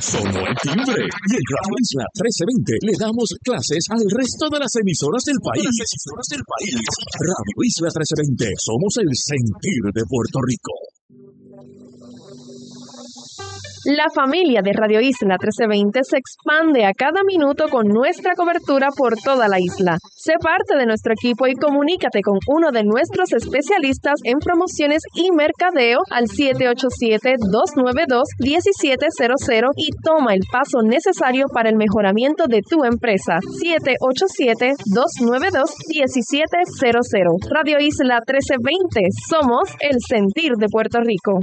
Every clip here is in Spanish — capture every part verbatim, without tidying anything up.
sonó el timbre y en Radio Isla trece veinte le damos clases al resto de las emisoras del país. Las emisoras del país. Radio Isla trece veinte, somos el sentir de Puerto Rico. La familia de Radio Isla trece veinte se expande a cada minuto con nuestra cobertura por toda la isla. Sé parte de nuestro equipo y comunícate con uno de nuestros especialistas en promociones y mercadeo al siete ocho siete, dos nueve dos, uno siete cero cero y toma el paso necesario para el mejoramiento de tu empresa. siete ocho siete, dos nueve dos, uno siete cero cero. Radio Isla trece veinte, somos el sentir de Puerto Rico.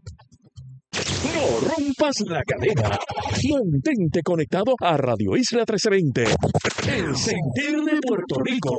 No rompas la cadena. Mantente conectado a Radio Isla trece veinte. El sentir de Puerto Rico.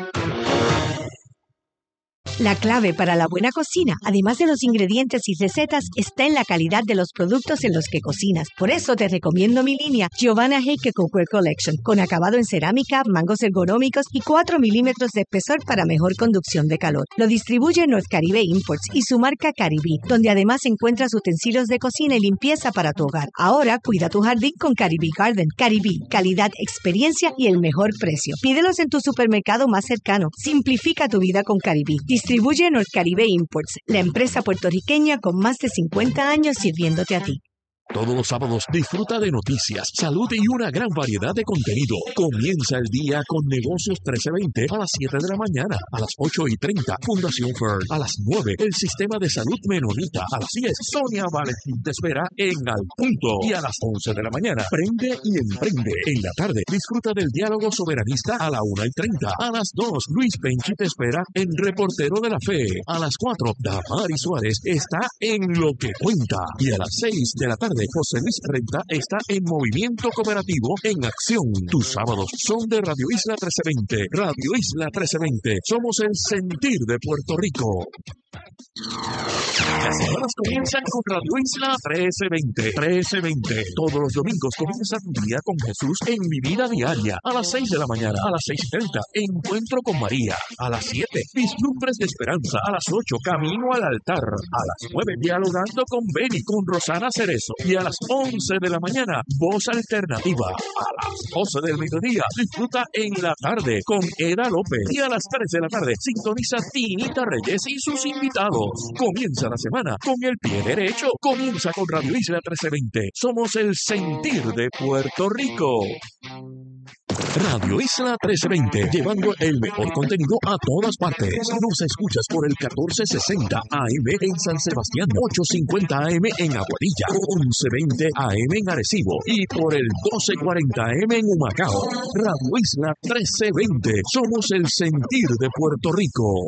La clave para la buena cocina, además de los ingredientes y recetas, está en la calidad de los productos en los que cocinas. Por eso te recomiendo mi línea Giovanna Heike Cookware Collection, con acabado en cerámica, mangos ergonómicos y cuatro milímetros de espesor para mejor conducción de calor. Lo distribuye North Caribe Imports y su marca Caribí, donde además encuentras utensilios de cocina y limpieza para tu hogar. Ahora cuida tu jardín con Caribí Garden. Caribí, calidad, experiencia y el mejor precio. Pídelos en tu supermercado más cercano. Simplifica tu vida con Caribí. Distribuye North Caribe Imports, la empresa puertorriqueña con más de cincuenta años sirviéndote a ti. Todos los sábados disfruta de noticias, salud y una gran variedad de contenido. Comienza el día con Negocios trece veinte a las siete de la mañana. A las ocho y treinta, Fundación Fern. A las nueve, el Sistema de Salud Menonita. A las diez, Sonia Valentín te espera en Al Punto. Y a las once de la mañana, Prende y Emprende. En la tarde, disfruta del Diálogo Soberanista a la una y treinta. A las dos, Luis Penchi te espera en Reportero de la Fe. A las cuatro, Damari Suárez está en Lo que Cuenta. Y a las seis de la tarde, José Luis Renta está en Movimiento Cooperativo en Acción. Tus sábados son de Radio Isla trece veinte. Radio Isla trece veinte. Somos el sentir de Puerto Rico. Las semanas comienzan con Radio Isla trece veinte. trece veinte. Todos los domingos comienza tu día con Jesús en Mi Vida Diaria. A las seis de la mañana. A las seis y treinta. Encuentro con María. A las siete. Vislumbres de Esperanza. A las ocho. Camino al altar. A las nueve. Dialogando con Beni, con Rosana Cerezo. Y a las once de la mañana, Voz Alternativa. A las doce del mediodía, disfruta en la tarde con Eda López. Y a las tres de la tarde, sintoniza Tinita Reyes y sus invitados. Comienza la semana con el pie derecho. Comienza con Radio Isla trece veinte. Somos el sentir de Puerto Rico. Radio Isla trece veinte, llevando el mejor contenido a todas partes. Nos escuchas por el catorce sesenta A M en San Sebastián, ochocientos cincuenta A M en Aguadilla, once veinte A M en Arecibo y por el doce cuarenta A M en Humacao. Radio Isla trece veinte, somos el sentir de Puerto Rico.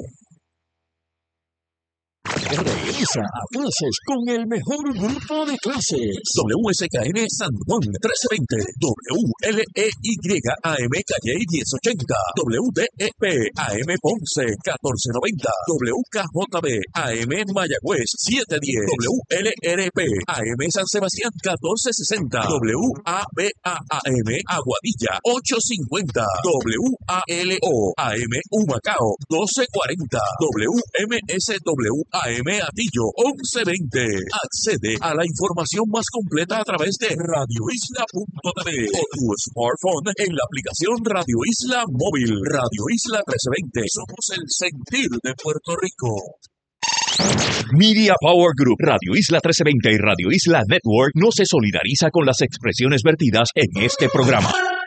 Regresa a clases con el mejor grupo de clases. W S K N San Juan trece veinte, W L E Y A M Calle diez ochenta, W D E P A M Ponce catorce noventa, W K J B A M Mayagüez siete diez, W L R P A M San Sebastián catorce sesenta, W A B A A M Aguadilla ochocientos cincuenta, W A L O A M Humacao doce cuarenta, W M S W A M Atillo once veinte. Accede a la información más completa a través de radio isla punto t v o tu smartphone en la aplicación Radio Isla Móvil. Radio Isla trece veinte. Somos el sentir de Puerto Rico. Media Power Group, Radio Isla trece veinte y Radio Isla Network no se solidariza con las expresiones vertidas en este programa.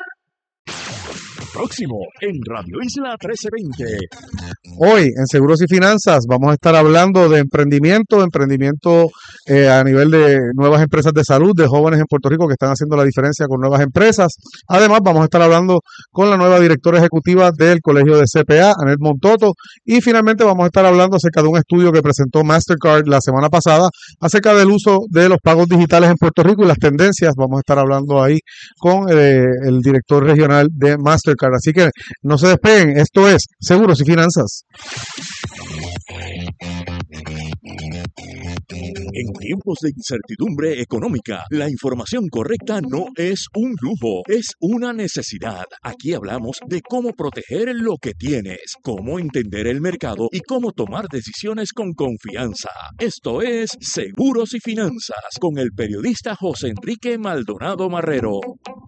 Próximo en Radio Isla trece veinte. Hoy en Seguros y Finanzas vamos a estar hablando de emprendimiento, emprendimiento eh, a nivel de nuevas empresas de salud, de jóvenes en Puerto Rico que están haciendo la diferencia con nuevas empresas. Además vamos a estar hablando con la nueva directora ejecutiva del Colegio de C P A, Anet Montoto, y finalmente vamos a estar hablando acerca de un estudio que presentó Mastercard la semana pasada acerca del uso de los pagos digitales en Puerto Rico y las tendencias. Vamos a estar hablando ahí con eh, el director regional de Mastercard. Así que no se despeguen, esto es Seguros y Finanzas. En tiempos de incertidumbre económica, la información correcta no es un lujo, es una necesidad. Aquí hablamos de cómo proteger lo que tienes, cómo entender el mercado y cómo tomar decisiones con confianza. Esto es Seguros y Finanzas con el periodista José Enrique Maldonado Marrero.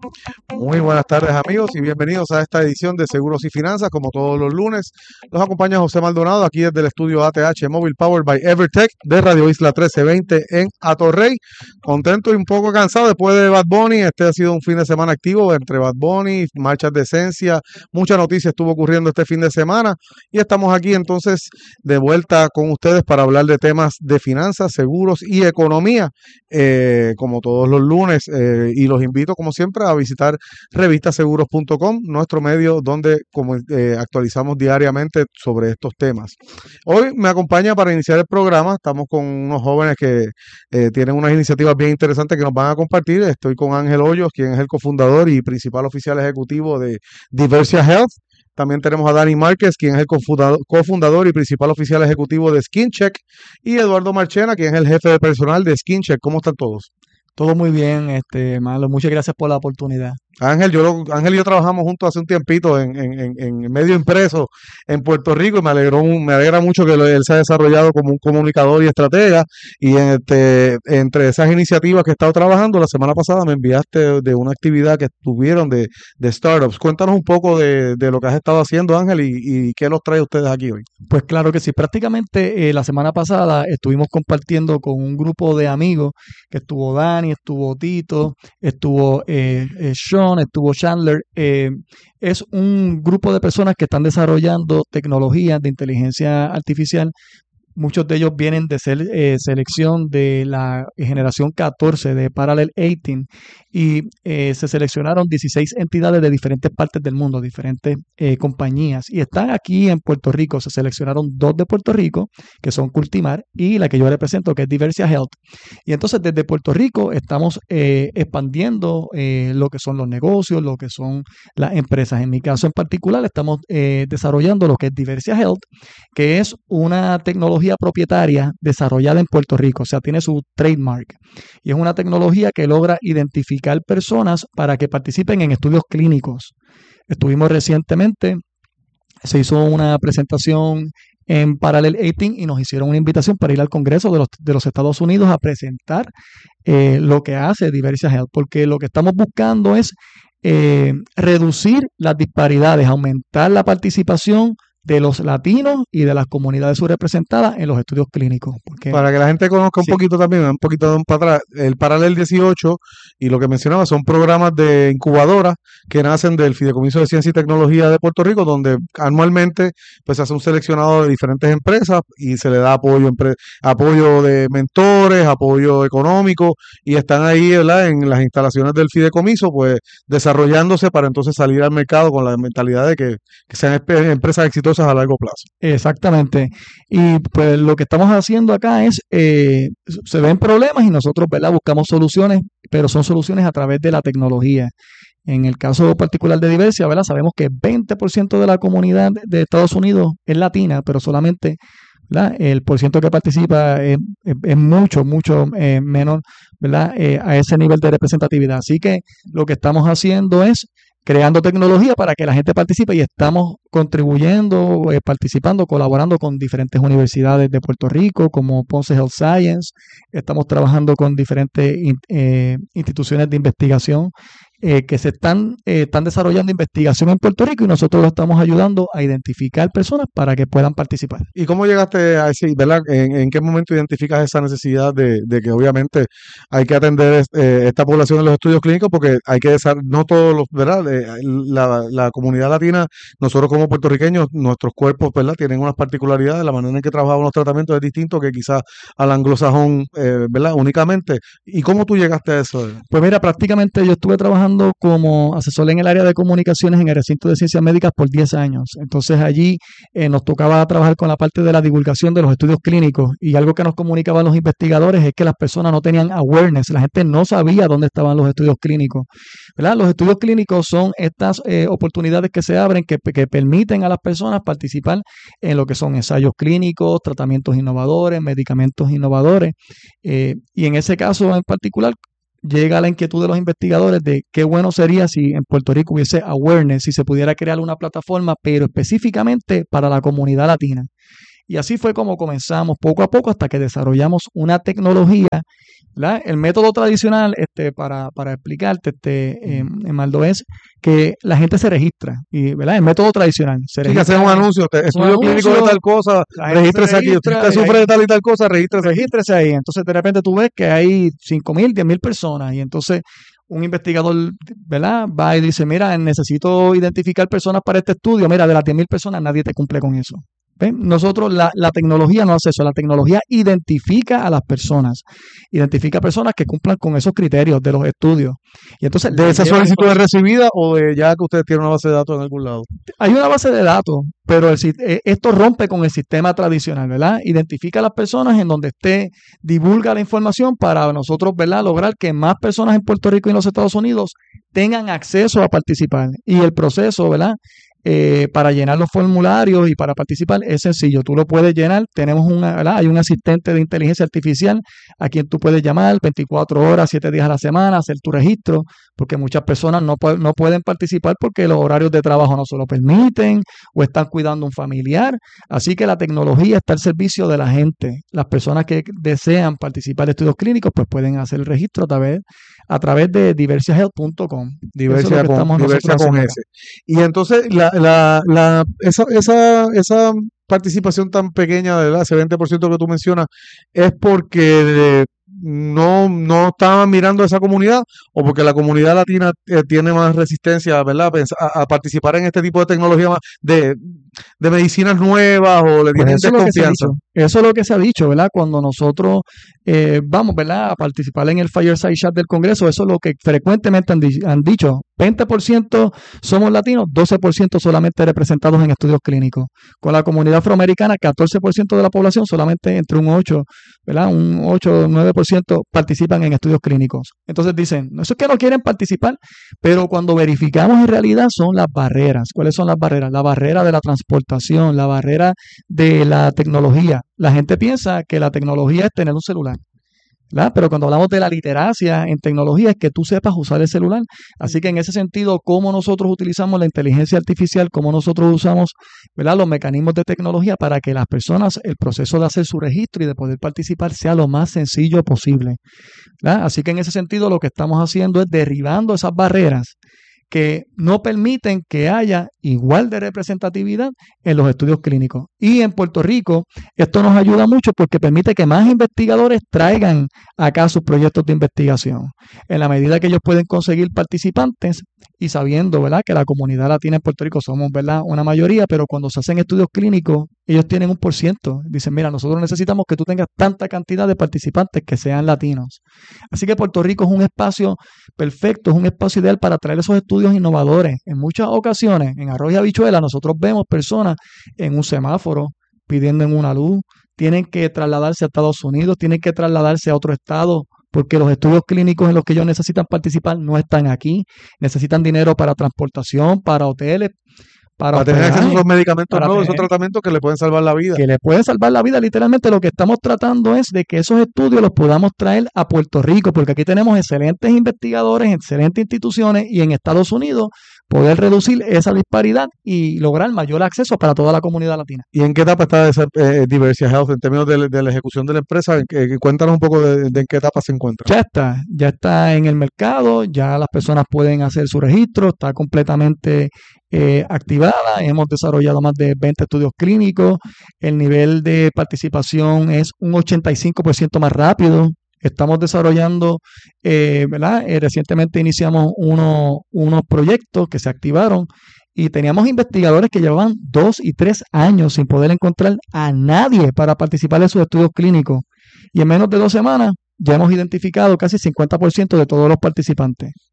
Muy buenas tardes, amigos, y bienvenidos a esta edición de Seguros y Finanzas. Como todos los lunes, los acompaña José Maldonado aquí desde el estudio A T H Mobile Powered by Evertech de Radio Isla trece veinte en Atorrey. Contento y un poco cansado después de Bad Bunny. Este ha sido un fin de semana activo entre Bad Bunny, marchas de esencia, mucha noticia estuvo ocurriendo este fin de semana y estamos aquí entonces de vuelta con ustedes para hablar de temas de finanzas, seguros y economía, eh, como todos los lunes, eh, y los invito como siempre a visitar revista seguros punto com, nuestro medio donde como, eh, actualizamos diariamente sobre estos temas. Hoy me acompaña para iniciar el programa, estamos con unos jóvenes que eh, tienen unas iniciativas bien interesantes que nos van a compartir. Estoy con Ángel Hoyos, quien es el cofundador y principal oficial ejecutivo de Diversia Health. También tenemos a Dani Márquez, quien es el cofundador, cofundador y principal oficial ejecutivo de SkinCheck, y Eduardo Marchena, quien es el jefe de personal de SkinCheck. ¿Cómo están todos? Todo muy bien, este Marlon, muchas gracias por la oportunidad. Ángel, yo lo, Ángel y yo trabajamos juntos hace un tiempito en, en, en, en medio impreso en Puerto Rico y me alegró, me alegra mucho que lo, él se ha desarrollado como un comunicador y estratega, y en este, entre esas iniciativas que he estado trabajando, la semana pasada me enviaste de, de una actividad que tuvieron de, de startups. Cuéntanos un poco de, de lo que has estado haciendo, Ángel, y, y qué los trae ustedes aquí hoy. Pues claro que sí, prácticamente eh, la semana pasada estuvimos compartiendo con un grupo de amigos, que estuvo Dani, estuvo Tito, estuvo eh, eh, Sean, estuvo Chandler. Eh, es un grupo de personas que están desarrollando tecnologías de inteligencia artificial. Muchos de ellos vienen de ser eh, selección de la generación catorce de Parallel dieciocho y eh, se seleccionaron dieciséis entidades de diferentes partes del mundo, diferentes eh, compañías, y están aquí en Puerto Rico. Se seleccionaron dos de Puerto Rico, que son Cultimar, y la que yo represento, que es Diversia Health. Y entonces desde Puerto Rico estamos eh, expandiendo eh, lo que son los negocios, lo que son las empresas. En mi caso en particular estamos eh, desarrollando lo que es Diversia Health, que es una tecnología propietaria desarrollada en Puerto Rico, o sea, tiene su trademark, y es una tecnología que logra identificar personas para que participen en estudios clínicos. Estuvimos recientemente, se hizo una presentación en Parallel dieciocho y nos hicieron una invitación para ir al Congreso de los, de los Estados Unidos a presentar eh, lo que hace Diversia Health, porque lo que estamos buscando es eh, reducir las disparidades, aumentar la participación de los latinos y de las comunidades subrepresentadas en los estudios clínicos. Porque, para que la gente conozca un sí. poquito también, un poquito de para atrás, el Paralel dieciocho y lo que mencionaba son programas de incubadora que nacen del Fideicomiso de Ciencia y Tecnología de Puerto Rico, donde anualmente pues se hace un seleccionado de diferentes empresas y se le da apoyo, apoyo de mentores, apoyo económico, y están ahí, ¿verdad?, en las instalaciones del Fideicomiso, pues desarrollándose para entonces salir al mercado con la mentalidad de que, que sean empresas exitosas a largo plazo. Exactamente. Y pues lo que estamos haciendo acá es, eh, se ven problemas y nosotros, ¿verdad?, buscamos soluciones, pero son soluciones a través de la tecnología. En el caso particular de Diversia, ¿verdad?, sabemos que veinte por ciento de la comunidad de Estados Unidos es latina, pero solamente, ¿verdad?, el porciento que participa es, es, es mucho, mucho eh, menor, ¿verdad?, eh, a ese nivel de representatividad. Así que lo que estamos haciendo es creando tecnología para que la gente participe, y estamos contribuyendo, eh, participando, colaborando con diferentes universidades de Puerto Rico, como Ponce Health Science. Estamos trabajando con diferentes eh, instituciones de investigación eh, que se están, eh, están desarrollando investigación en Puerto Rico, y nosotros los estamos ayudando a identificar personas para que puedan participar. ¿Y cómo llegaste a ese, ¿verdad? ¿En, en qué momento identificas esa necesidad de, de que obviamente hay que atender eh, esta población en los estudios clínicos? Porque hay que desarrollar, no todos los, ¿verdad? Eh, la, la comunidad latina, nosotros como puertorriqueños, nuestros cuerpos, ¿verdad?, tienen unas particularidades, la manera en que trabajamos los tratamientos es distinto que quizás al anglosajón, eh, ¿verdad?, únicamente. ¿Y cómo tú llegaste a eso? Pues mira, prácticamente yo estuve trabajando trabajando como asesor en el área de comunicaciones en el recinto de ciencias médicas por diez años. Entonces allí eh, nos tocaba trabajar con la parte de la divulgación de los estudios clínicos, y algo que nos comunicaban los investigadores es que las personas no tenían awareness, la gente no sabía dónde estaban los estudios clínicos, ¿verdad? Los estudios clínicos son estas eh, oportunidades que se abren que, que permiten a las personas participar en lo que son ensayos clínicos, tratamientos innovadores, medicamentos innovadores, eh, y en ese caso en particular llega la inquietud de los investigadores de qué bueno sería si en Puerto Rico hubiese awareness, si se pudiera crear una plataforma, pero específicamente para la comunidad latina. Y así fue como comenzamos poco a poco hasta que desarrollamos una tecnología, ¿verdad? El método tradicional, este, para, para explicarte, este, eh, Emaldo, es que la gente se registra, y, ¿verdad? El método tradicional. Se sí, que hacen un anuncio, estudio clínico de tal cosa, regístrese aquí. Usted sufre de tal y tal cosa, regístrese, regístrese ahí. Entonces, de repente tú ves que hay cinco mil, diez mil personas, y entonces un investigador, ¿verdad?, va y dice, mira, necesito identificar personas para este estudio. Mira, de las diez mil personas nadie te cumple con eso. ¿Ven? Nosotros, la, la tecnología no hace eso, la tecnología identifica a las personas, identifica personas que cumplan con esos criterios de los estudios. Y entonces, ¿de esa solicitud es recibida o de ya que ustedes tienen una base de datos en algún lado? Hay una base de datos, pero el, esto rompe con el sistema tradicional, ¿verdad? Identifica a las personas en donde esté, divulga la información para nosotros, ¿verdad?, lograr que más personas en Puerto Rico y en los Estados Unidos tengan acceso a participar. Y el proceso, ¿verdad?, Eh, para llenar los formularios y para participar es sencillo, tú lo puedes llenar, tenemos una, ¿verdad?, hay un asistente de inteligencia artificial a quien tú puedes llamar veinticuatro horas, siete días a la semana, hacer tu registro, porque muchas personas no, no pueden participar porque los horarios de trabajo no se lo permiten o están cuidando a un familiar, así que la tecnología está al servicio de la gente. Las personas que desean participar de estudios clínicos pues pueden hacer el registro a través, a través de diversia health punto com. Diversia con, diversia con S. Y entonces la La, la, esa, esa, esa participación tan pequeña, ¿verdad?, ese veinte por ciento que tú mencionas, ¿es porque no, no estaban mirando a esa comunidad o porque la comunidad latina eh, tiene más resistencia, ¿verdad?, a, a participar en este tipo de tecnología más de, de medicinas nuevas, o le tienen pues eso desconfianza? Es eso es lo que se ha dicho, ¿verdad? Cuando nosotros eh, vamos, ¿verdad?, a participar en el Fireside Chat del Congreso, eso es lo que frecuentemente han, di- han dicho. veinte por ciento somos latinos, doce por ciento solamente representados en estudios clínicos. Con la comunidad afroamericana, catorce por ciento de la población, solamente entre un ocho, ¿verdad?, un ocho o nueve por ciento participan en estudios clínicos. Entonces dicen, no, eso es que no quieren participar, pero cuando verificamos en realidad son las barreras. ¿Cuáles son las barreras? La barrera de la transportación, la barrera de la tecnología. La gente piensa que la tecnología es tener un celular, ¿verdad? Pero cuando hablamos de la literacia en tecnología es que tú sepas usar el celular. Así que en ese sentido, cómo nosotros utilizamos la inteligencia artificial, cómo nosotros usamos, ¿verdad?, los mecanismos de tecnología para que las personas, el proceso de hacer su registro y de poder participar sea lo más sencillo posible, ¿verdad? Así que en ese sentido lo que estamos haciendo es derribando esas barreras que no permiten que haya igual de representatividad en los estudios clínicos. Y en Puerto Rico esto nos ayuda mucho porque permite que más investigadores traigan acá sus proyectos de investigación. En la medida que ellos pueden conseguir participantes y sabiendo, ¿verdad?, que la comunidad latina en Puerto Rico somos, ¿verdad?, una mayoría, pero cuando se hacen estudios clínicos ellos tienen un por ciento. Dicen, mira, nosotros necesitamos que tú tengas tanta cantidad de participantes que sean latinos. Así que Puerto Rico es un espacio perfecto, es un espacio ideal para traer esos estudios innovadores. En muchas ocasiones, en Arroyo y Habichuela, nosotros vemos personas en un semáforo pidiendo en una luz, tienen que trasladarse a Estados Unidos, tienen que trasladarse a otro estado, porque los estudios clínicos en los que ellos necesitan participar no están aquí, necesitan dinero para transportación, para hoteles, para, para tener acceso a esos medicamentos para nuevos, tener, esos tratamientos que le pueden salvar la vida. Que le pueden salvar la vida. Literalmente lo que estamos tratando es de que esos estudios los podamos traer a Puerto Rico, porque aquí tenemos excelentes investigadores, excelentes instituciones, y en Estados Unidos poder reducir esa disparidad y lograr mayor acceso para toda la comunidad latina. ¿Y en qué etapa está esa, eh, Diversia Health en términos de, de la ejecución de la empresa? Eh, cuéntanos un poco de, de en qué etapa se encuentra. Ya está, ya está en el mercado, ya las personas pueden hacer su registro, está completamente eh, activada. Hemos desarrollado más de veinte estudios clínicos, el nivel de participación es un ochenta y cinco por ciento más rápido. Estamos desarrollando, eh, ¿verdad? Eh, recientemente iniciamos uno, unos proyectos que se activaron y teníamos investigadores que llevaban dos y tres años sin poder encontrar a nadie para participar en sus estudios clínicos. Y en menos de dos semanas ya hemos identificado casi cincuenta por ciento de todos los participantes.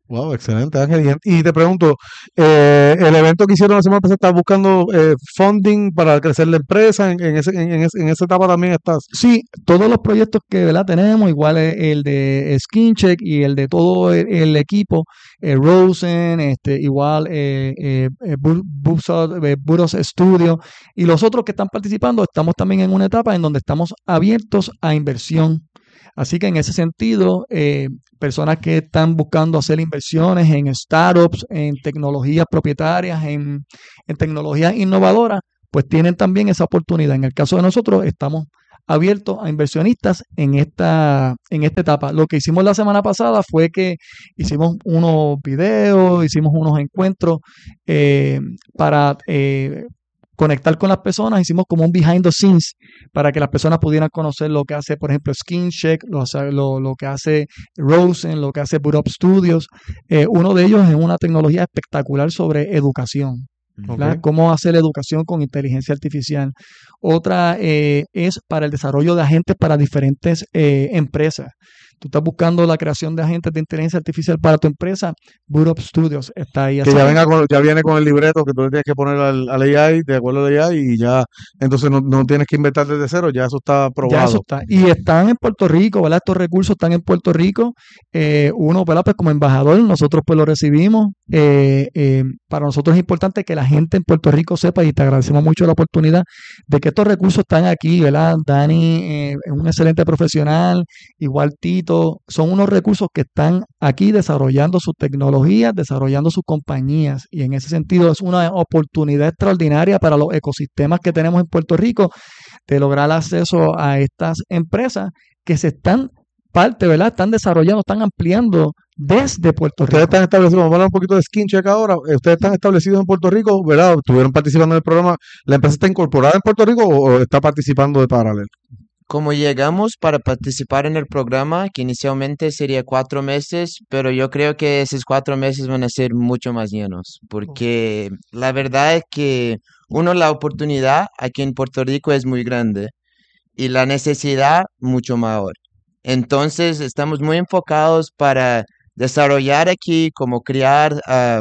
Wow, excelente, Ángel. Y, y te pregunto, eh, el evento que hicieron la semana pasada, ¿estás buscando eh, funding para crecer la empresa? ¿En, en, ese, en, en ese- en esa etapa también estás? Sí, todos los proyectos que, ¿verdad?, tenemos, igual es el de SkinCheck y el de todo el, el equipo, eh, Rosen, este, igual eh, eh, eh, Bu- Busos eh, Buros Studio y los otros que están participando, estamos también en una etapa en donde estamos abiertos a inversión. Así que en ese sentido, eh, personas que están buscando hacer inversiones en startups, en tecnologías propietarias, en, en tecnologías innovadoras, pues tienen también esa oportunidad. En el caso de nosotros, estamos abiertos a inversionistas en esta, en esta etapa. Lo que hicimos la semana pasada fue que hicimos unos videos, hicimos unos encuentros eh, para eh, conectar con las personas, hicimos como un behind the scenes para que las personas pudieran conocer lo que hace, por ejemplo, SkinCheck, lo, hace- lo, lo que hace Rosen, lo que hace Boot Up Studios. Eh, uno de ellos es una tecnología espectacular sobre educación. ¿Verdad? Ok. Cómo hacer la educación con inteligencia artificial. Otra eh, es para el desarrollo de agentes para diferentes eh, empresas. Tú estás buscando la creación de agentes de inteligencia artificial para tu empresa, Boot Up Studios está ahí. Que Así ya que venga con, ya viene con el libreto que tú le tienes que poner al, al A I, de acuerdo al A I, y ya, entonces no, no tienes que inventar desde cero, ya eso está ya eso probado. está. Y están en Puerto Rico, ¿verdad? Estos recursos están en Puerto Rico. Eh, uno, ¿verdad? Pues como embajador, nosotros pues lo recibimos. Eh, eh, para nosotros es importante que la gente en Puerto Rico sepa, y te agradecemos mucho la oportunidad, de que estos recursos están aquí, ¿verdad? Dani eh, es un excelente profesional, igual Tito, son unos recursos que están aquí desarrollando sus tecnologías, desarrollando sus compañías. Y en ese sentido es una oportunidad extraordinaria para los ecosistemas que tenemos en Puerto Rico de lograr acceso a estas empresas que se están parte, ¿verdad? Están desarrollando, están ampliando desde Puerto Ustedes Rico. están establecidos, vamos a hablar un poquito de SkinCheck ahora. Eh, Ustedes están establecidos en Puerto Rico, ¿verdad? Estuvieron participando en el programa. ¿La empresa está incorporada en Puerto Rico o, o está participando de paralelo? Como llegamos para participar en el programa, que inicialmente sería cuatro meses, pero yo creo que esos cuatro meses van a ser mucho más llenos, porque la verdad es que uno, la oportunidad aquí en Puerto Rico es muy grande y la necesidad mucho mayor. Entonces, estamos muy enfocados para desarrollar aquí, como crear ah,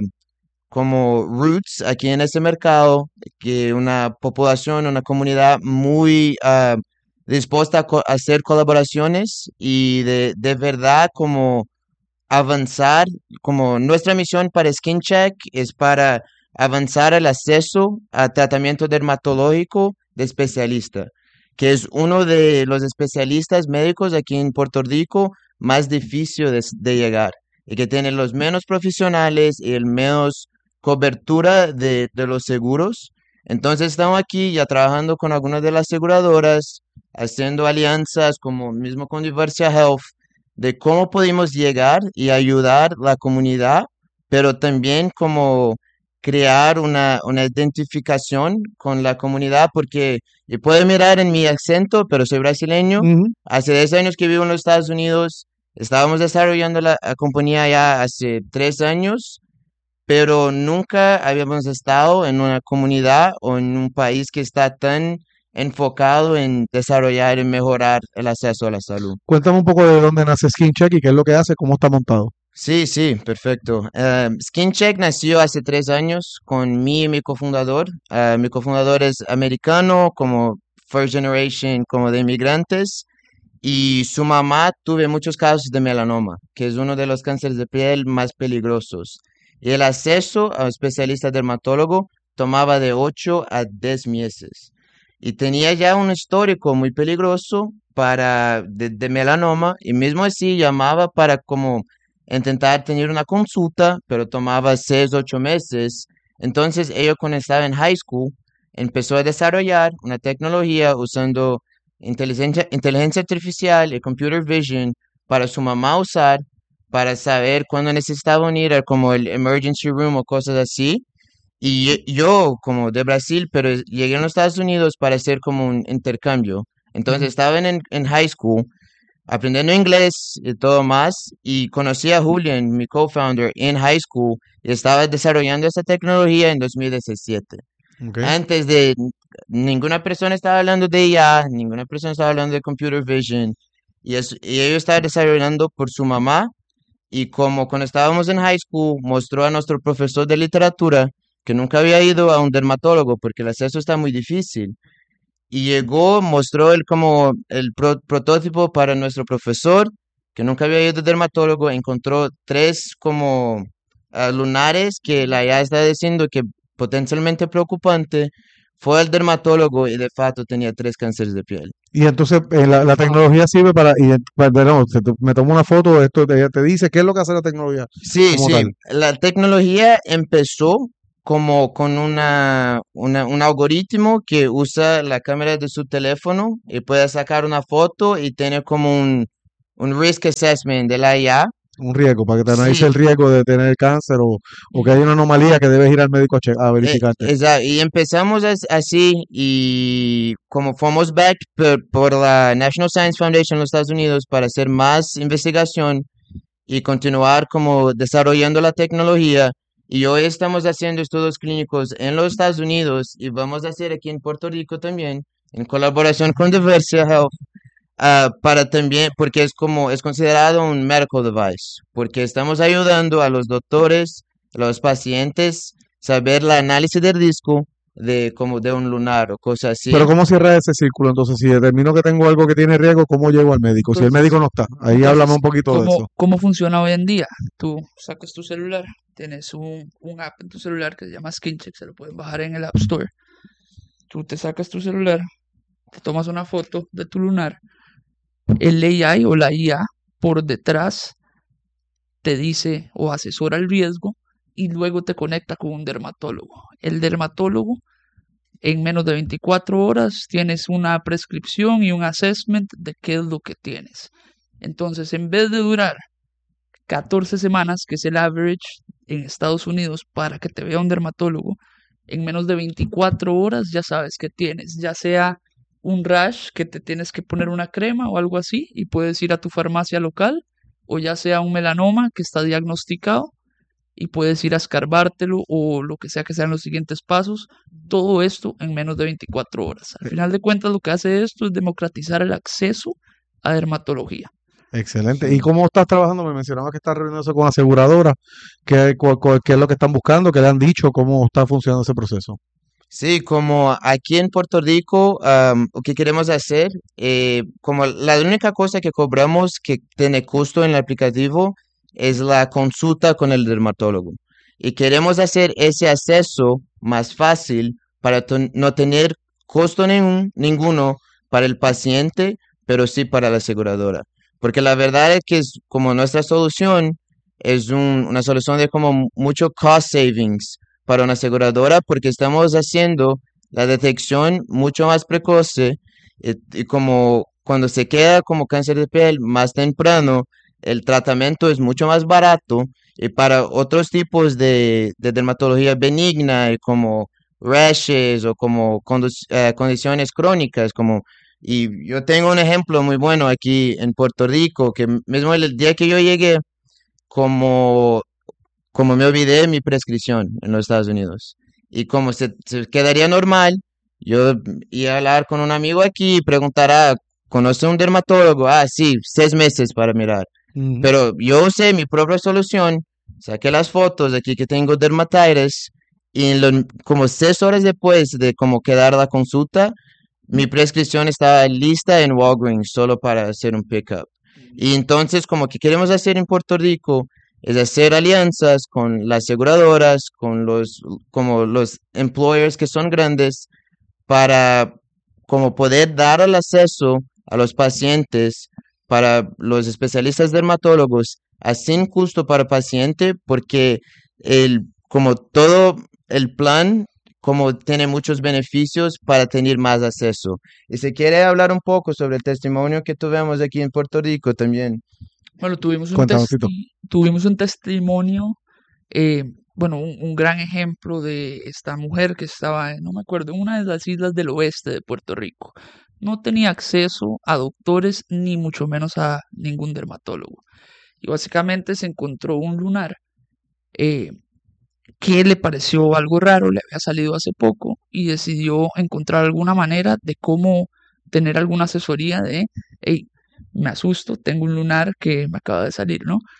como roots aquí en este mercado, que una población, una comunidad muy ah, dispuesta a co- a hacer colaboraciones y de, de verdad como avanzar, como nuestra misión para SkinCheck es para avanzar el acceso a tratamiento dermatológico de especialista, que es uno de los especialistas médicos aquí en Puerto Rico más difícil de, de llegar y que tiene los menos profesionales y el menos cobertura de, de los seguros. Entonces estamos aquí ya trabajando con algunas de las aseguradoras, haciendo alianzas como mismo con Diversia Health de cómo podemos llegar y ayudar la comunidad, pero también como crear una, una identificación con la comunidad, porque yo puedo mirar en mi acento, pero soy brasileño. Ujú. Hace diez años que vivo en los Estados Unidos, estábamos desarrollando la, la compañía ya hace tres años, pero nunca habíamos estado en una comunidad o en un país que está tan enfocado en desarrollar y mejorar el acceso a la salud. Cuéntame un poco de dónde nace SkinCheck y qué es lo que hace, cómo está montado. Sí, sí, perfecto. Eh, SkinCheck nació hace tres años con mí y mi cofundador. Eh, mi cofundador es americano, como first generation, como de inmigrantes, y su mamá tuvo muchos casos de melanoma, que es uno de los cánceres de piel más peligrosos. Y el acceso a un especialista dermatólogo tomaba de ocho a diez meses. Y tenía ya un histórico muy peligroso para de, de melanoma, y mismo así llamaba para como intentar tener una consulta, pero tomaba seis, ocho meses. Entonces, ella cuando estaba en high school, empezó a desarrollar una tecnología usando inteligencia, inteligencia artificial y computer vision para su mamá usar, para saber cuándo necesitaban ir a como el emergency room o cosas así. Y ye- yo, como de Brasil, pero es- llegué a los Estados Unidos para hacer como un intercambio. Entonces, estaba en, en high school aprendiendo inglés y todo más, y conocí a Julian, mi co-founder, en high school, y estaba desarrollando esta tecnología en dos mil diecisiete. Ok. Antes de ninguna persona estaba hablando de I A, ninguna persona estaba hablando de computer vision, y, es- y ellos estaban desarrollando por su mamá, y como cuando estábamos en high school, mostró a nuestro profesor de literatura que nunca había ido a un dermatólogo porque el acceso está muy difícil. Y llegó, mostró el, como el pro- prototipo para nuestro profesor, que nunca había ido al dermatólogo, encontró tres como ah, lunares que la I A está diciendo que potencialmente preocupante. Fue al dermatólogo y de facto tenía tres cánceres de piel. Y entonces eh, la, la tecnología sirve para, y, para- no, se te- me tomo una foto, esto te, te dice qué es lo que hace la tecnología Sí, como sí, tal. la tecnología empezó como con una, una- un algoritmo que usa la cámara de su teléfono y puede sacar una foto y tener como un, un risk assessment de la I A. Un riesgo, para que te analice Sí, el riesgo de tener cáncer o, o que hay una anomalía que debes ir al médico a, che- a eh, verificarte. esa- y empezamos as- así y como fuimos back por, por la National Science Foundation en los Estados Unidos para hacer más investigación y continuar como desarrollando la tecnología. Y hoy estamos haciendo estudios clínicos en los Estados Unidos y vamos a hacer aquí en Puerto Rico también, en colaboración con Diversia Health, ah, para también, porque es como, es considerado un medical device, porque estamos ayudando a los doctores, a los pacientes, saber la análisis de riesgo de como de un lunar o cosas Pero así. ¿cómo cierra ese círculo? Entonces, si determino que tengo algo que tiene riesgo, ¿cómo llego al médico? Si el médico Entonces, no está, ahí háblame entonces, un poquito de ¿cómo, eso. cómo funciona hoy en día? Tú sacas tu celular, tienes un, un app en tu celular que se llama SkinCheck, se lo pueden bajar en el App Store. Tú te sacas tu celular, te tomas una foto de tu lunar, el A I o la I A por detrás te dice o asesora el riesgo y luego te conecta con un dermatólogo. El dermatólogo en menos de veinticuatro horas tienes una prescripción y un assessment de qué es lo que tienes. Entonces, en vez de durar catorce semanas, que es el average en Estados Unidos para que te vea un dermatólogo, en menos de veinticuatro horas ya sabes que tienes, ya sea un rash que te tienes que poner una crema o algo así y puedes ir a tu farmacia local, o ya sea un melanoma que está diagnosticado y puedes ir a escarbártelo o lo que sea que sean los siguientes pasos, todo esto en menos de veinticuatro horas. Al final de cuentas, lo que hace esto es democratizar el acceso a dermatología. Excelente. ¿Y cómo estás trabajando? Me mencionabas que estás reuniéndose con aseguradoras. ¿Qué, cu- cu- qué es lo que están buscando? ¿Qué le han dicho? ¿Cómo está funcionando ese proceso? Sí, como aquí en Puerto Rico, am, lo que queremos hacer, eh, como la única cosa que cobramos que tiene costo en el aplicativo es la consulta con el dermatólogo. Y queremos hacer ese acceso más fácil para to- no tener costo ningún, ninguno para el paciente, pero sí para la aseguradora. Porque la verdad es que es como nuestra solución es un- una solución de como mucho cost savings para una aseguradora porque estamos haciendo la detección mucho más precoce eh, y, como cuando se queda como cáncer de piel más temprano, el tratamiento es mucho más barato y para otros tipos de, de dermatología benigna y como rashes o como condu- eh, condiciones crónicas como y yo tengo un ejemplo muy bueno aquí en Puerto Rico que mismo el día que yo llegué como como me olvidé de mi prescripción en los Estados Unidos. Y como se, se quedaría normal, yo iba a hablar con un amigo aquí y preguntará, ¿conoce un dermatólogo? Ah, sí, seis meses para mirar. Ujú. Pero yo usé mi propia solución, saqué las fotos aquí que tengo dermatitis y en lo- como seis horas después de como quedar la consulta, mi prescripción estaba lista en Walgreens solo para hacer un pickup. Y entonces como que queremos hacer en Puerto Rico es hacer alianzas con las aseguradoras, con los como los employers que son grandes para como poder dar el acceso a los pacientes para los especialistas dermatólogos a sin costo para el paciente porque el como todo el plan como tiene muchos beneficios para tener más acceso. Y si quiere hablar un poco sobre el testimonio que tuvimos aquí en Puerto Rico también. Bueno, tuvimos un, Cuéntanos, Tito. testi- tuvimos un testimonio, eh, bueno, un, un gran ejemplo de esta mujer que estaba, en- no me acuerdo, en una de las islas del oeste de Puerto Rico. No tenía acceso a doctores ni mucho menos a ningún dermatólogo. Y básicamente se encontró un lunar eh, que le pareció algo raro, le había salido hace poco y decidió encontrar alguna manera de cómo tener alguna asesoría de, hey, me asusto, tengo un lunar que me acaba de salir, ¿no?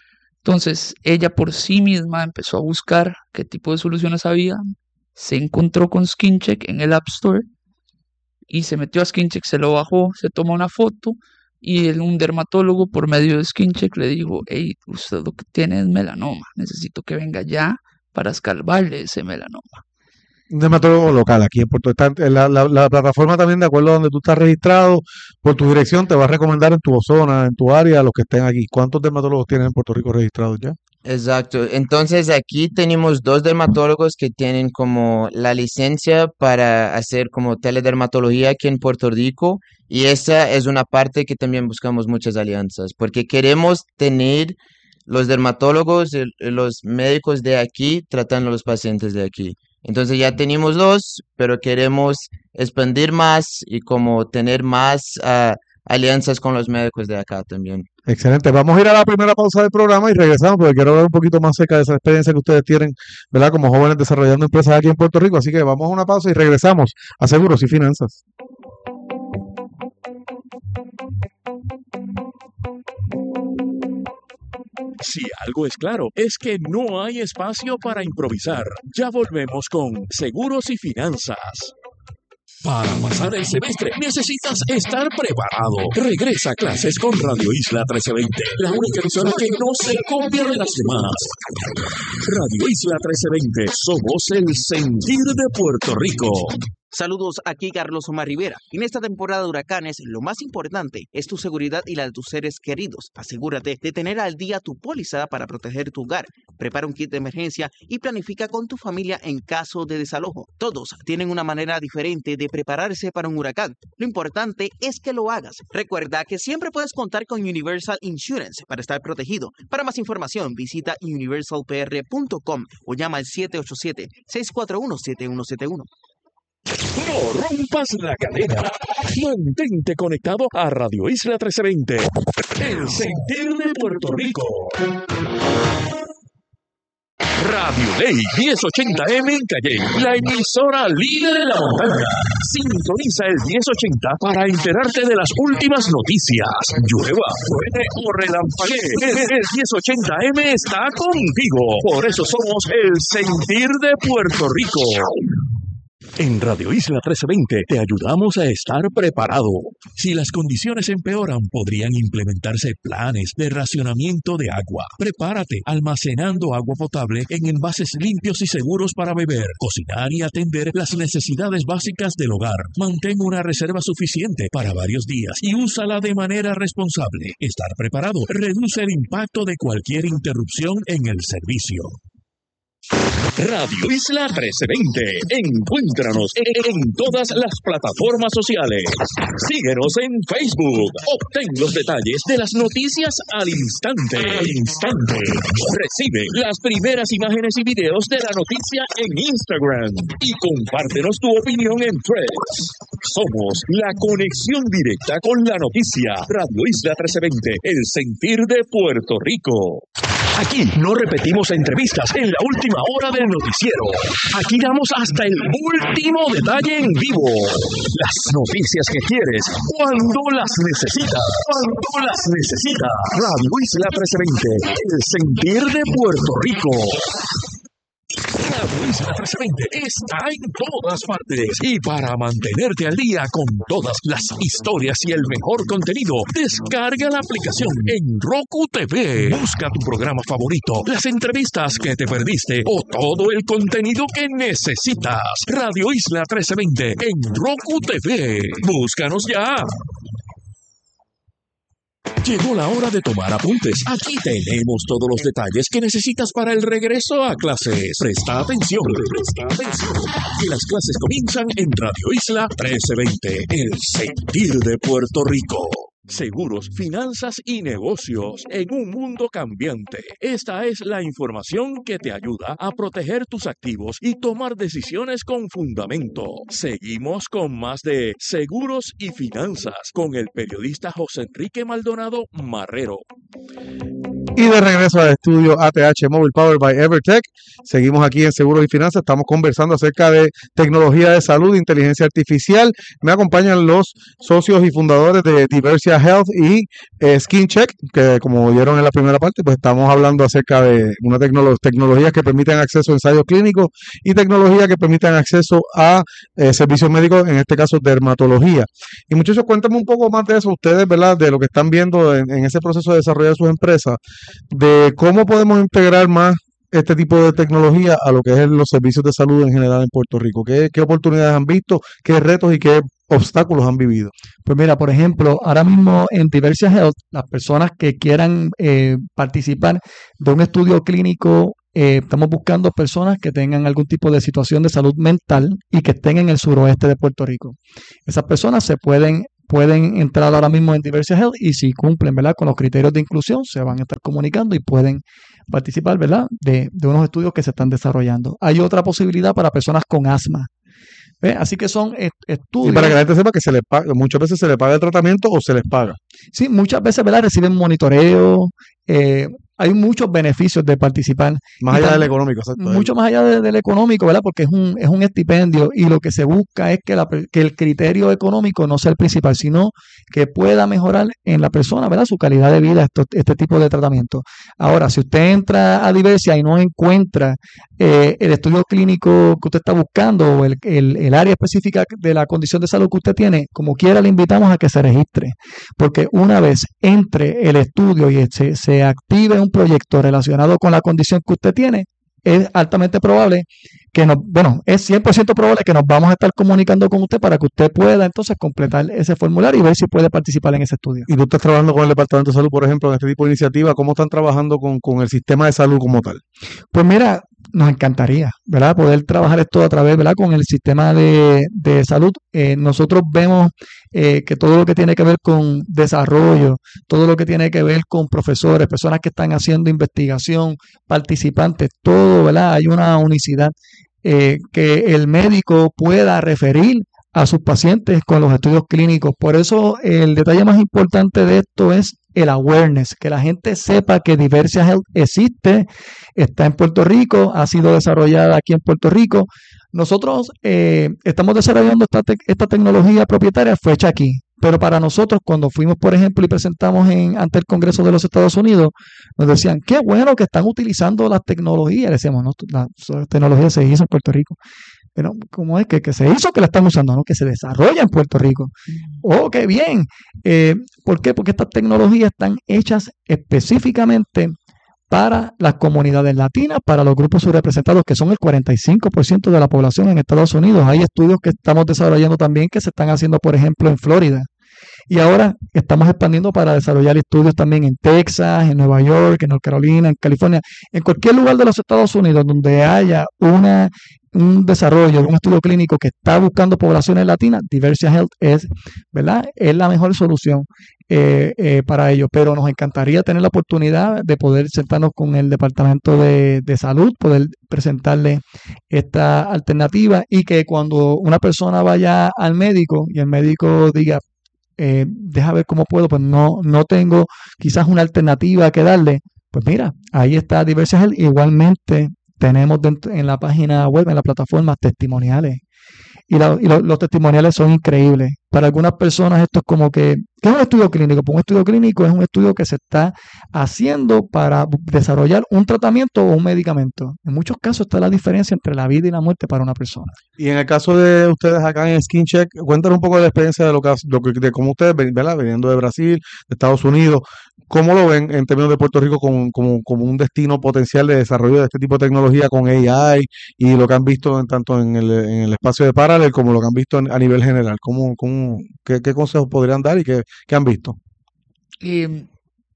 Entonces, ella por sí misma empezó a buscar qué tipo de soluciones había, se encontró con SkinCheck en el App Store y se metió a SkinCheck, se lo bajó, se tomó una foto y el, un dermatólogo por medio de SkinCheck le dijo, hey, usted lo que tiene es melanoma, necesito que venga ya para escarbarle ese melanoma. Un dermatólogo local aquí en Puerto Rico. La, la, la plataforma también, de acuerdo a donde tú estás registrado, por tu dirección, te va a recomendar en tu zona, en tu área, los que estén aquí. ¿Cuántos dermatólogos tienen en Puerto Rico registrados ya? Exacto. Entonces aquí tenemos dos dermatólogos que tienen como la licencia para hacer como teledermatología aquí en Puerto Rico y esa es una parte que también buscamos muchas alianzas porque queremos tener los dermatólogos, el- los médicos de aquí tratando a los pacientes de aquí. Entonces ya tenemos dos, pero queremos expandir más y como tener más ah, alianzas con los médicos de acá también. Excelente. Vamos a ir a la primera pausa del programa y regresamos porque quiero hablar un poquito más cerca de esa experiencia que ustedes tienen, ¿verdad? Como jóvenes desarrollando empresas aquí en Puerto Rico. Así que vamos a una pausa y regresamos a Seguros y Finanzas. Si algo es claro, es que no hay espacio para improvisar. Ya volvemos con Seguros y Finanzas. Para pasar el semestre necesitas estar preparado. Regresa a clases con Radio Isla trece veinte, la única emisora que no se copia de las demás. Radio Isla trece veinte, somos el sentir de Puerto Rico. Saludos, aquí Carlos Omar Rivera. En esta temporada de huracanes, lo más importante es tu seguridad y la de tus seres queridos. Asegúrate de tener al día tu póliza para proteger tu hogar. Prepara un kit de emergencia y planifica con tu familia en caso de desalojo. Todos tienen una manera diferente de prepararse para un huracán. Lo importante es que lo hagas. Recuerda que siempre puedes contar con Universal Insurance para estar protegido. Para más información, visita universal p r punto com o llama al siete ocho siete, seis cuatro uno, siete uno siete uno. No rompas la cadena. Mantente conectado a Radio Isla trece veinte, el sentir de Puerto Rico. Radio Ley diez ochenta M en Calle, la emisora líder en la montaña. Sintoniza el diez ochenta para enterarte de las últimas noticias. Llueva, truene o relampaguee, el diez ochenta M está contigo. Por eso somos el sentir de Puerto Rico. En Radio Isla trece veinte te ayudamos a estar preparado. Si las condiciones empeoran, podrían implementarse planes de racionamiento de agua. Prepárate almacenando agua potable en envases limpios y seguros para beber, cocinar y atender las necesidades básicas del hogar. Mantén una reserva suficiente para varios días y úsala de manera responsable. Estar preparado reduce el impacto de cualquier interrupción en el servicio. Radio Isla trece veinte. Encuéntranos en todas las plataformas sociales. Síguenos en Facebook. Obtén los detalles de las noticias al instante. Al instante. Recibe las primeras imágenes y videos de la noticia en Instagram. Y compártenos tu opinión en Threads. Somos la conexión directa con la noticia. Radio Isla trece veinte. El sentir de Puerto Rico. Aquí no repetimos entrevistas en la última hora del noticiero. Aquí damos hasta el último detalle en vivo. Las noticias que quieres, cuando las necesitas. Cuando las necesitas. Radio Isla trece veinte, el sentir de Puerto Rico. Radio Isla trece veinte está en todas partes y para mantenerte al día con todas las historias y el mejor contenido, descarga la aplicación en Roku T V. Busca tu programa favorito, las entrevistas que te perdiste o todo el contenido que necesitas. Radio Isla trece veinte en Roku T V. Búscanos ya. Llegó la hora de tomar apuntes. Aquí tenemos todos los detalles que necesitas para el regreso a clases. Presta atención. Presta atención. Que las clases comienzan en Radio Isla trece veinte, el sentir de Puerto Rico. Seguros, finanzas y negocios en un mundo cambiante. Esta es la información que te ayuda a proteger tus activos y tomar decisiones con fundamento. Seguimos con más de Seguros y Finanzas con el periodista José Enrique Maldonado Marrero. Y de regreso al estudio A T H Mobile Powered by EverTech. Seguimos aquí en Seguros y Finanzas. Estamos conversando acerca de tecnología de salud, inteligencia artificial. Me acompañan los socios y fundadores de Diversia Health y eh, SkinCheck, que como vieron en la primera parte, pues estamos hablando acerca de una tecnolo- tecnologías que permiten acceso a ensayos clínicos y tecnologías que permitan acceso a eh, servicios médicos, en este caso dermatología. Y muchachos, cuéntame un poco más de eso, ustedes, ¿verdad? De lo que están viendo en, en ese proceso de desarrollar sus empresas, de cómo podemos integrar más este tipo de tecnología a lo que es los servicios de salud en general en Puerto Rico. ¿Qué, qué oportunidades han visto, qué retos y qué obstáculos han vivido? Pues mira, por ejemplo, ahora mismo en Diversia Health, las personas que quieran eh, participar de un estudio clínico, eh, estamos buscando personas que tengan algún tipo de situación de salud mental y que estén en el suroeste de Puerto Rico. Esas personas se pueden pueden entrar ahora mismo en Diversia Health y si cumplen, ¿verdad?, con los criterios de inclusión, se van a estar comunicando y pueden participar, ¿verdad?, de, de unos estudios que se están desarrollando. Hay otra posibilidad para personas con asma. ¿Ve? Así que son est- estudios. Y para que la gente sepa que se les paga, muchas veces se les paga el tratamiento o se les paga. Sí, muchas veces, ¿verdad?, reciben monitoreo. eh, hay muchos beneficios de participar. Más Y allá del también- económico, exacto. Mucho más allá de- del económico, ¿verdad? Porque es un, es un estipendio y lo que se busca es que, la per- que el criterio económico no sea el principal, sino que pueda mejorar en la persona, ¿verdad?, su calidad de vida, esto- este tipo de tratamiento. Ahora, si usted entra a Diversia y no encuentra eh, el estudio clínico que usted está buscando o el, el- el área específica de la condición de salud que usted tiene, como quiera le invitamos a que se registre, porque una vez entre el estudio y se, se active un proyecto relacionado con la condición que usted tiene, es altamente probable que nos, bueno, es cien por ciento probable que nos vamos a estar comunicando con usted para que usted pueda entonces completar ese formulario y ver si puede participar en ese estudio. Y tú estás trabajando con el Departamento de Salud, por ejemplo, en este tipo de iniciativa. ¿Cómo están trabajando con, con el sistema de salud como tal? Pues mira, nos encantaría, ¿verdad?, poder trabajar esto a través, ¿verdad?, con el sistema de, de salud. Eh, nosotros vemos eh, que todo lo que tiene que ver con desarrollo, todo lo que tiene que ver con profesores, personas que están haciendo investigación, participantes, todo, ¿verdad?, hay una unicidad, eh, que el médico pueda referir a sus pacientes con los estudios clínicos. Por eso el detalle más importante de esto es el awareness, que la gente sepa que Diversia Health existe, está en Puerto Rico, ha sido desarrollada aquí en Puerto Rico. Nosotros eh, estamos desarrollando esta, te- esta tecnología propietaria, fue hecha aquí. Pero para nosotros, cuando fuimos, por ejemplo, y presentamos en, ante el Congreso de los Estados Unidos, nos decían, qué bueno que están utilizando las tecnologías. Decíamos, no, la tecnología se hizo en Puerto Rico. Pero, ¿cómo es que, que se hizo que la están usando? No, que se desarrolla en Puerto Rico. Oh, qué bien. Eh, ¿por qué? Porque estas tecnologías están hechas específicamente para las comunidades latinas, para los grupos subrepresentados, que son el cuarenta y cinco por ciento de la población en Estados Unidos. Hay estudios que estamos desarrollando también que se están haciendo, por ejemplo, en Florida. Y ahora estamos expandiendo para desarrollar estudios también en Texas, en Nueva York, en North Carolina, en California, en cualquier lugar de los Estados Unidos donde haya una, un desarrollo de un estudio clínico que está buscando poblaciones latinas, Diversia Health es, ¿verdad?, es la mejor solución eh, eh, para ello. Pero nos encantaría tener la oportunidad de poder sentarnos con el Departamento de, de Salud, poder presentarle esta alternativa y que cuando una persona vaya al médico y el médico diga, eh, deja ver cómo puedo, pues no, no tengo quizás una alternativa que darle, pues mira, ahí está Diversia Health. Igualmente tenemos dentro, en la página web, en la plataforma, testimoniales. Y, la- y lo- los testimoniales son increíbles. Para algunas personas esto es como que, ¿qué es un estudio clínico? Pues un estudio clínico es un estudio que se está haciendo para bu- desarrollar un tratamiento o un medicamento. En muchos casos está la diferencia entre la vida y la muerte para una persona. Y en el caso de ustedes acá en SkinCheck, cuéntanos un poco de la experiencia de lo que, has- lo que- de cómo ustedes, ven- ¿verdad?, viniendo de Brasil, de Estados Unidos, ¿cómo lo ven en términos de Puerto Rico como, como, como un destino potencial de desarrollo de este tipo de tecnología con A I y lo que han visto en, tanto en el, en el espacio de Parallel como lo que han visto en- a nivel general? ¿Cómo, cómo, qué, qué consejos podrían dar y qué, qué han visto? Em,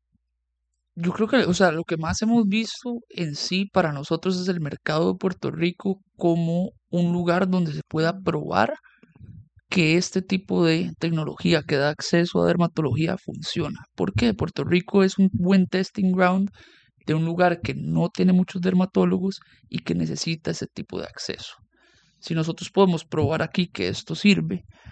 yo creo que, o sea, lo que más hemos visto en sí para nosotros es el mercado de Puerto Rico como un lugar donde se pueda probar que este tipo de tecnología que da acceso a dermatología funciona. ¿Por qué? Puerto Rico es un buen testing ground de un lugar que no tiene muchos dermatólogos y que necesita ese tipo de acceso. Si nosotros podemos probar aquí que esto sirve,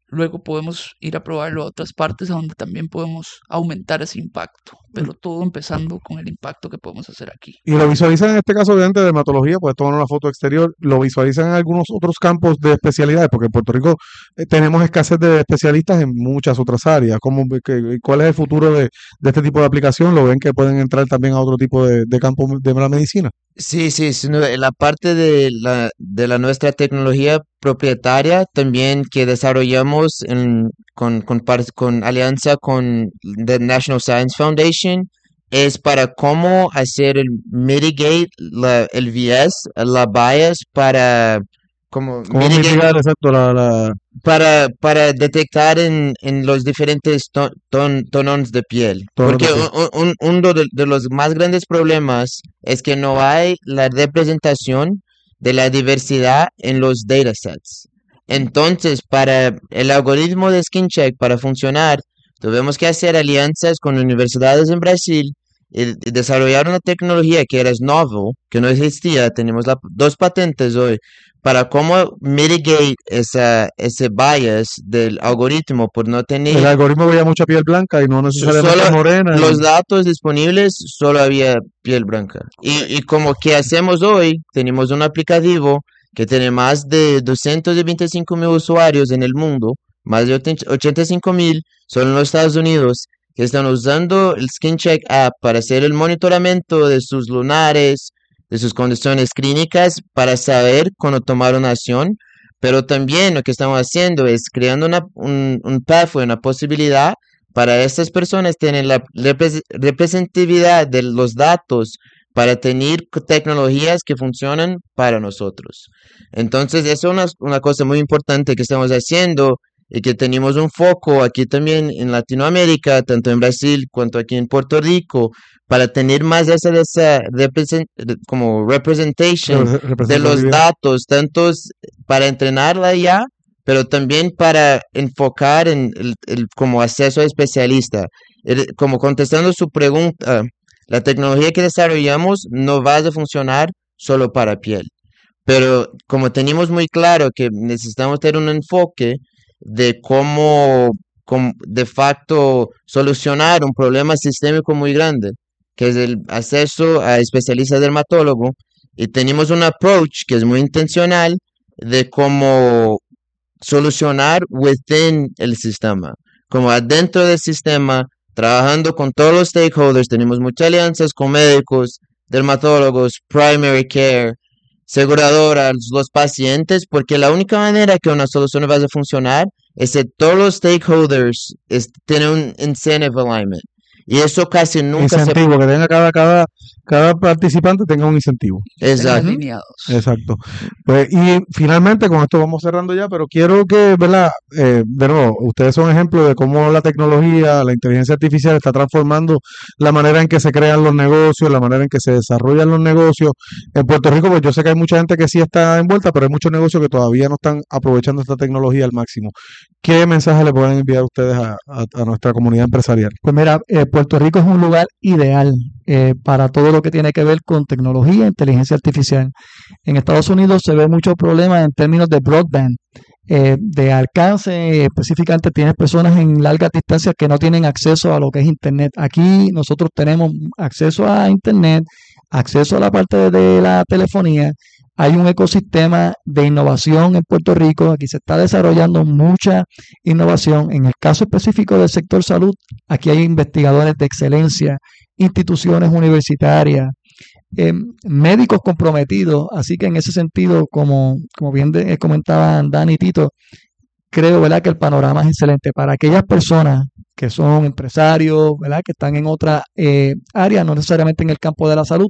luego podemos ir a probarlo a otras partes a donde también podemos aumentar ese impacto, pero todo empezando con el impacto que podemos hacer aquí. Y lo visualizan en este caso, obviamente, de dermatología, pues tomar una foto exterior, lo visualizan en algunos otros campos de especialidades, porque en Puerto Rico eh, tenemos escasez de especialistas en muchas otras áreas. ¿Cómo, que, ¿Cuál es el futuro de, de este tipo de aplicación? ¿Lo ven que pueden entrar también a otro tipo de, de campo de la medicina? Sí, sí, sí, no, la parte de la, de la nuestra tecnología propietaria también que desarrollamos en, con, con, par- con alianza con the National Science Foundation es para cómo hacer el mitigate, la, el V S, la bias para como ¿Cómo mitigate mitigar, exacto, la, la, para, para detectar en, en los diferentes to- ton- tonos de piel. tonos de Porque piel? un- un- uno de, de los más grandes problemas es que no hay la representación de la diversidad en los datasets. Entonces, para el algoritmo de SkinCheck, para funcionar, tuvimos que hacer alianzas con universidades en Brasil y, y desarrollar una tecnología que era novel, que no existía. Tenemos la- dos patentes hoy para cómo mitigate esa, ese bias del algoritmo por no El tener algoritmo veía mucha piel blanca y no so- necesariamente solo morena. los Y, datos disponibles, solo había piel blanca. Y, y como que hacemos hoy, tenemos un aplicativo que tiene más de doscientos veinticinco mil usuarios en el mundo, más de ochenta y cinco mil solo en los Estados Unidos, que están usando el SkinCheck app para hacer el monitoramiento de sus lunares, de sus condiciones clínicas, para saber cuándo tomar una acción. Pero también lo que estamos haciendo es creando una, un, un pathway, una posibilidad para estas personas tener la repres- representatividad de los datos para tener co- tecnologías que funcionan para nosotros. Entonces, eso es una, una cosa muy importante que estamos haciendo y que tenemos un foco aquí también en Latinoamérica, tanto en Brasil cuanto aquí en Puerto Rico, para tener más esa, de esa represent- re- como representation repre- de los representatividad. datos, tantos para entrenarla ya, pero también para enfocar en el, el como acceso a especialista. El- como contestando su pregunta, la tecnología que desarrollamos no va a funcionar solo para piel, pero como tenemos muy claro que necesitamos tener un enfoque de cómo, cómo de facto solucionar un problema sistémico muy grande, que es el acceso a especialistas dermatólogos, y tenemos un approach que es muy intencional de cómo solucionar within el sistema, como adentro del sistema, trabajando con todos los stakeholders. Tenemos muchas alianzas con médicos, dermatólogos, primary care, aseguradoras, los pacientes, porque la única manera que una solución va a funcionar es que todos los stakeholders es- tienen un incentive alignment. Y eso casi nunca se... Incentivo, que tenga cada, cada, cada participante tenga un incentivo. Estén Exacto. alineados. Exacto. Pues, y finalmente, con esto vamos cerrando ya, pero quiero que, ¿verdad? Eh, de nuevo, ustedes son ejemplos de cómo la tecnología, la inteligencia artificial está transformando la manera en que se crean los negocios, la manera en que se desarrollan los negocios. En Puerto Rico, pues yo sé que hay mucha gente que sí está envuelta, pero hay muchos negocios que todavía no están aprovechando esta tecnología al máximo. ¿Qué mensaje le pueden enviar ustedes a, a- a nuestra comunidad empresarial? Pues mira, eh, Puerto Rico es un lugar ideal eh, para todo lo que tiene que ver con tecnología e inteligencia artificial. En Estados Unidos se ve mucho problema en términos de broadband, eh, de alcance. Específicamente tienes personas en largas distancias que no tienen acceso a lo que es Internet. Aquí nosotros tenemos acceso a Internet, acceso a la parte de la telefonía. Hay un ecosistema de innovación en Puerto Rico. Aquí se está desarrollando mucha innovación. En el caso específico del sector salud, aquí hay investigadores de excelencia, instituciones universitarias, eh, médicos comprometidos. Así que en ese sentido, como, como bien de- eh, comentaban Dani y Tito, creo, ¿verdad?, que el panorama es excelente para aquellas personas que son empresarios, ¿verdad?, que están en otra eh, área, no necesariamente en el campo de la salud.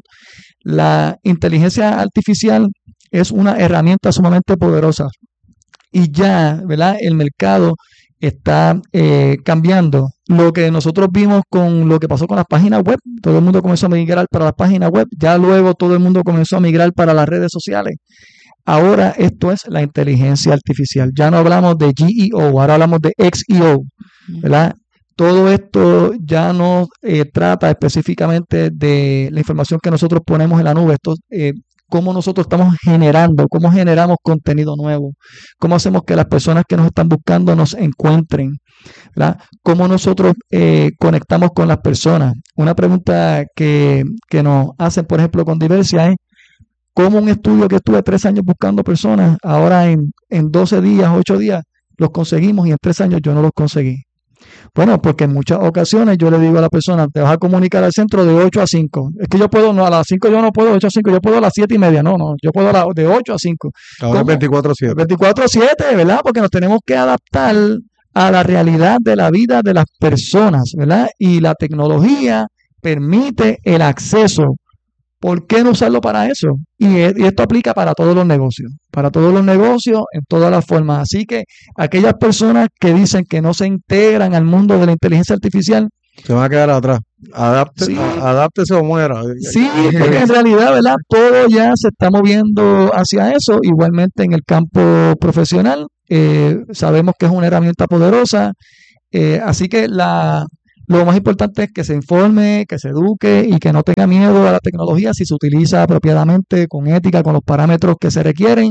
La inteligencia artificial es una herramienta sumamente poderosa y ya, ¿verdad?, el mercado está eh, cambiando. Lo que nosotros vimos con lo que pasó con las páginas web, todo el mundo comenzó a migrar para las páginas web, ya luego todo el mundo comenzó a migrar para las redes sociales. Ahora esto es la inteligencia artificial. Ya no hablamos de G E O, ahora hablamos de X E O, ¿verdad? Todo esto ya no eh, trata específicamente de la información que nosotros ponemos en la nube. Esto eh, cómo nosotros estamos generando, cómo generamos contenido nuevo, cómo hacemos que las personas que nos están buscando nos encuentren, ¿verdad? Cómo nosotros eh, conectamos con las personas. Una pregunta que, que nos hacen, por ejemplo, con Diversia es, ¿cómo un estudio que estuve tres años buscando personas, ahora en, en doce días, ocho días, los conseguimos y en tres años yo no los conseguí? Bueno, porque en muchas ocasiones yo le digo a la persona, te vas a comunicar al centro de ocho a cinco. Es que yo puedo, no, a las cinco yo no puedo, ocho a cinco, yo puedo a las siete y media. No, no, yo puedo a la, de ocho a cinco. Ahora es veinticuatro siete. veinticuatro siete, ¿verdad? Porque nos tenemos que adaptar a la realidad de la vida de las personas, ¿verdad? Y la tecnología permite el acceso. ¿Por qué no usarlo para eso? Y, y esto aplica para todos los negocios, para todos los negocios en todas las formas. Así que aquellas personas que dicen que no se integran al mundo de la inteligencia artificial, se van a quedar atrás. Adapte, sí, a, adáptese o muera. Sí, porque en realidad, ¿verdad? Todo ya se está moviendo hacia eso. Igualmente en el campo profesional, eh, sabemos que es una herramienta poderosa. Eh, así que la... Lo más importante es que se informe, que se eduque y que no tenga miedo a la tecnología si se utiliza apropiadamente, con ética, con los parámetros que se requieren.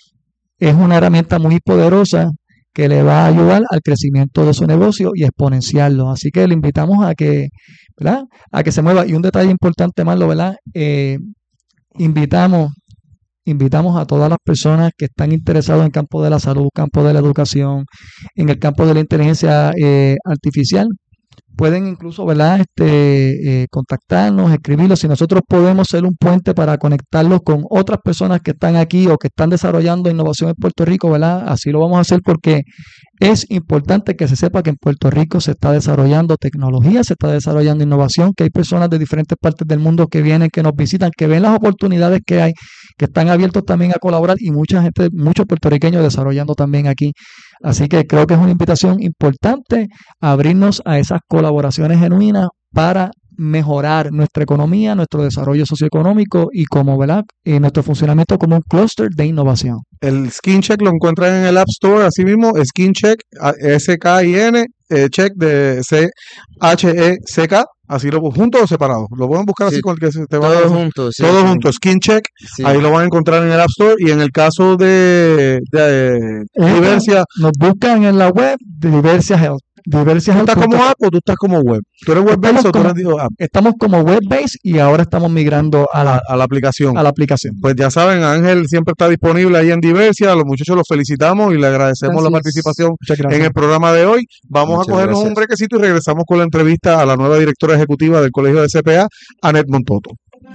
Es una herramienta muy poderosa que le va a ayudar al crecimiento de su negocio y exponenciarlo. Así que le invitamos a que, ¿verdad? A que se mueva. Y un detalle importante, Marlo, ¿verdad? Eh, invitamos, invitamos a todas las personas que están interesadas en el campo de la salud, campo de la educación, en el campo de la inteligencia eh, artificial. Pueden incluso, ¿verdad? Este, eh, contactarnos, escribirlos. Si nosotros podemos ser un puente para conectarlos con otras personas que están aquí o que están desarrollando innovación en Puerto Rico, ¿verdad? Así lo vamos a hacer porque es importante que se sepa que en Puerto Rico se está desarrollando tecnología, se está desarrollando innovación, que hay personas de diferentes partes del mundo que vienen, que nos visitan, que ven las oportunidades que hay, que están abiertos también a colaborar y mucha gente, muchos puertorriqueños desarrollando también aquí. Así que creo que es una invitación importante a abrirnos a esas colaboraciones genuinas para mejorar nuestra economía, nuestro desarrollo socioeconómico y como, ¿verdad? Y nuestro funcionamiento como un clúster de innovación. El Skin Check lo encuentran en el App Store, así mismo, Skin Check, S K I N, eh, check de C H E C K, así lo juntos o separados. Lo pueden buscar Sí, así con el que se te va todos a juntos. Sí, Todo sí. junto, Skin Check, Sí. ahí lo van a encontrar en el App Store y en el caso de, de Eh, Diversia, Nos buscan en la web de Diversia Health. Diversia ¿tú Health estás como punto com. app o tú estás como web? ¿Tú eres web-based Estamos o tú como- eres digo, app? Estamos como web-based y ahora estamos migrando a A, la, a la aplicación. a la aplicación. Pues ya saben, Ángel siempre está disponible ahí en Diversia, a los muchachos los felicitamos y le agradecemos la Gracias. participación Muchas en gracias. el programa de hoy. Vamos Muchas a cogernos gracias. un brequecito y regresamos con la entrevista a la nueva directora ejecutiva del Colegio de C P A, Anet Montoto.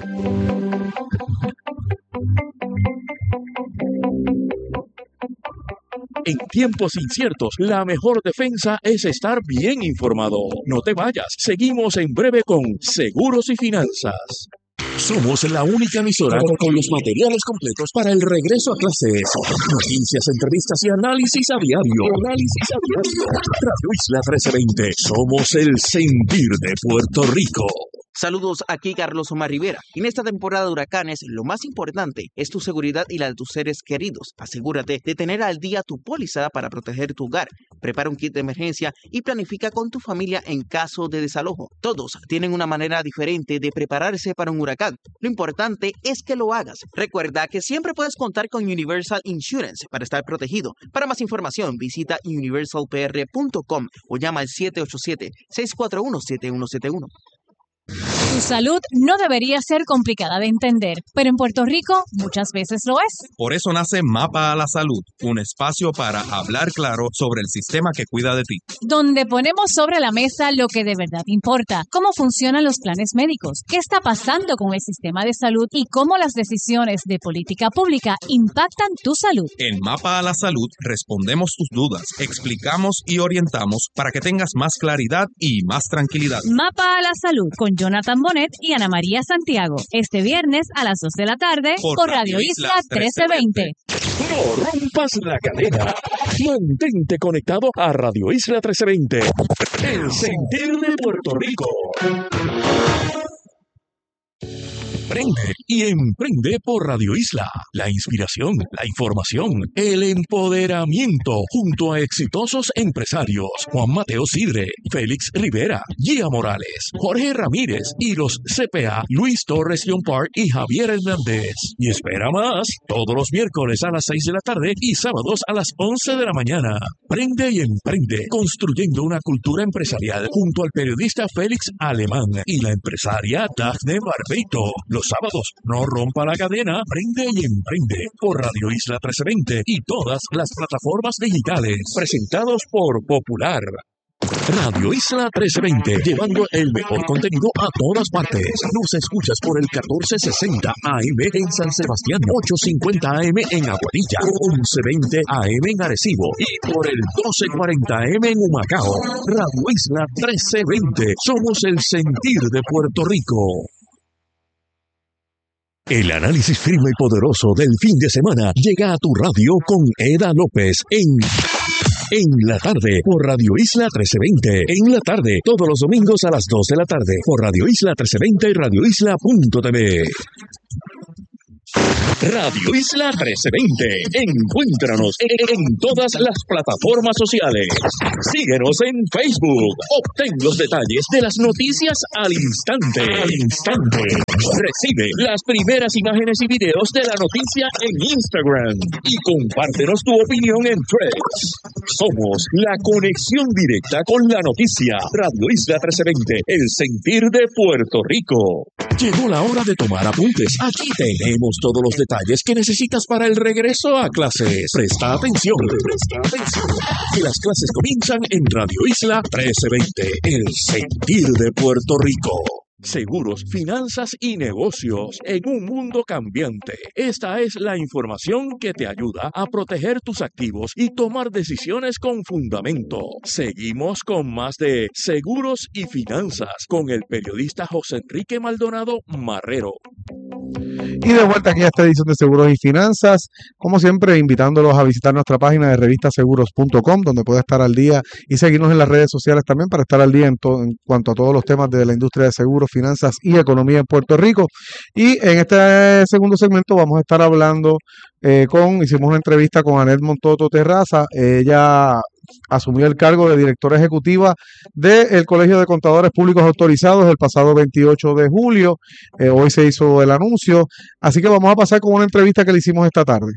En tiempos inciertos, la mejor defensa es estar bien informado. No te vayas, seguimos en breve con Seguros y Finanzas. Somos la única emisora con los materiales completos para el regreso a clases. Noticias, entrevistas y análisis a diario. Análisis a diario. Radio Isla trece veinte. Somos el sentir de Puerto Rico. Saludos, aquí Carlos Omar Rivera. En esta temporada de huracanes, lo más importante es tu seguridad y la de tus seres queridos. Asegúrate de tener al día tu póliza para proteger tu hogar. Prepara un kit de emergencia y planifica con tu familia en caso de desalojo. Todos tienen una manera diferente de prepararse para un huracán. Lo importante es que lo hagas. Recuerda que siempre puedes contar con Universal Insurance para estar protegido. Para más información, visita universal p r punto com o llama al siete ocho siete, seis cuatro uno, siete uno siete uno. Tu salud no debería ser complicada de entender, pero en Puerto Rico muchas veces lo es. Por eso nace Mapa a la Salud, un espacio para hablar claro sobre el sistema que cuida de ti. Donde ponemos sobre la mesa lo que de verdad importa, cómo funcionan los planes médicos, qué está pasando con el sistema de salud y cómo las decisiones de política pública impactan tu salud. En Mapa a la Salud respondemos tus dudas, explicamos y orientamos para que tengas más claridad y más tranquilidad. Mapa a la Salud con Jonathan Bonet y Ana María Santiago. Este viernes a las dos de la tarde por, por Radio Isla trece veinte. No rompas la cadena. Mantente conectado a Radio Isla trece veinte. El sentir de Puerto Rico. Prende y emprende por Radio Isla. La inspiración, la información, el empoderamiento junto a exitosos empresarios Juan Mateo Sidre, Félix Rivera, Gia Morales, Jorge Ramírez y los C P A Luis Torres John Park y Javier Hernández. Y espera más, todos los miércoles a las seis de la tarde y sábados a las once de la mañana. Prende y emprende, construyendo una cultura empresarial junto al periodista Félix Alemán y la empresaria Dafne Barbeito. Los sábados, no rompa la cadena, prende y emprende por Radio Isla trece veinte y todas las plataformas digitales. Presentados por Popular. Radio Isla trece veinte, llevando el mejor contenido a todas partes. Nos escuchas por el catorce sesenta A M en San Sebastián, ochocientos cincuenta A M en Aguadilla, once veinte A M en Arecibo y por el doce cuarenta A M en Humacao. Radio Isla trece veinte, somos el sentir de Puerto Rico. El análisis firme y poderoso del fin de semana llega a tu radio con Eda López en En la tarde por Radio Isla trece veinte. En la tarde, todos los domingos a las dos de la tarde por Radio Isla trece veinte y radio isla punto t v. Radio Isla trece veinte. Encuéntranos en, en todas las plataformas sociales. Síguenos en Facebook. Obtén los detalles de las noticias al instante. Al instante. Recibe las primeras imágenes y videos de la noticia en Instagram. Y compártenos tu opinión en Threads. Somos la conexión directa con la noticia. Radio Isla trece veinte. El sentir de Puerto Rico. Llegó la hora de tomar apuntes. Aquí tenemos todos los detalles que necesitas para el regreso a clases. Presta atención, presta atención. Que las clases comienzan en Radio Isla trece veinte, el sentir de Puerto Rico. Seguros, finanzas y negocios en un mundo cambiante. Esta es la información que te ayuda a proteger tus activos y tomar decisiones con fundamento. Seguimos con más de Seguros y Finanzas con el periodista José Enrique Maldonado Marrero. Y de vuelta aquí a esta edición de Seguros y Finanzas, como siempre invitándolos a visitar nuestra página de revista seguros punto com, donde puede estar al día y seguirnos en las redes sociales también para estar al día en, to- en cuanto a todos los temas de la industria de seguros, finanzas y economía en Puerto Rico. Y en este segundo segmento vamos a estar hablando eh, con, hicimos una entrevista con Anet Montoto Terraza. Ella asumió el cargo de directora ejecutiva del Colegio de Contadores Públicos Autorizados el pasado veintiocho de julio. Eh, hoy se hizo el anuncio, así que vamos a pasar con una entrevista que le hicimos esta tarde.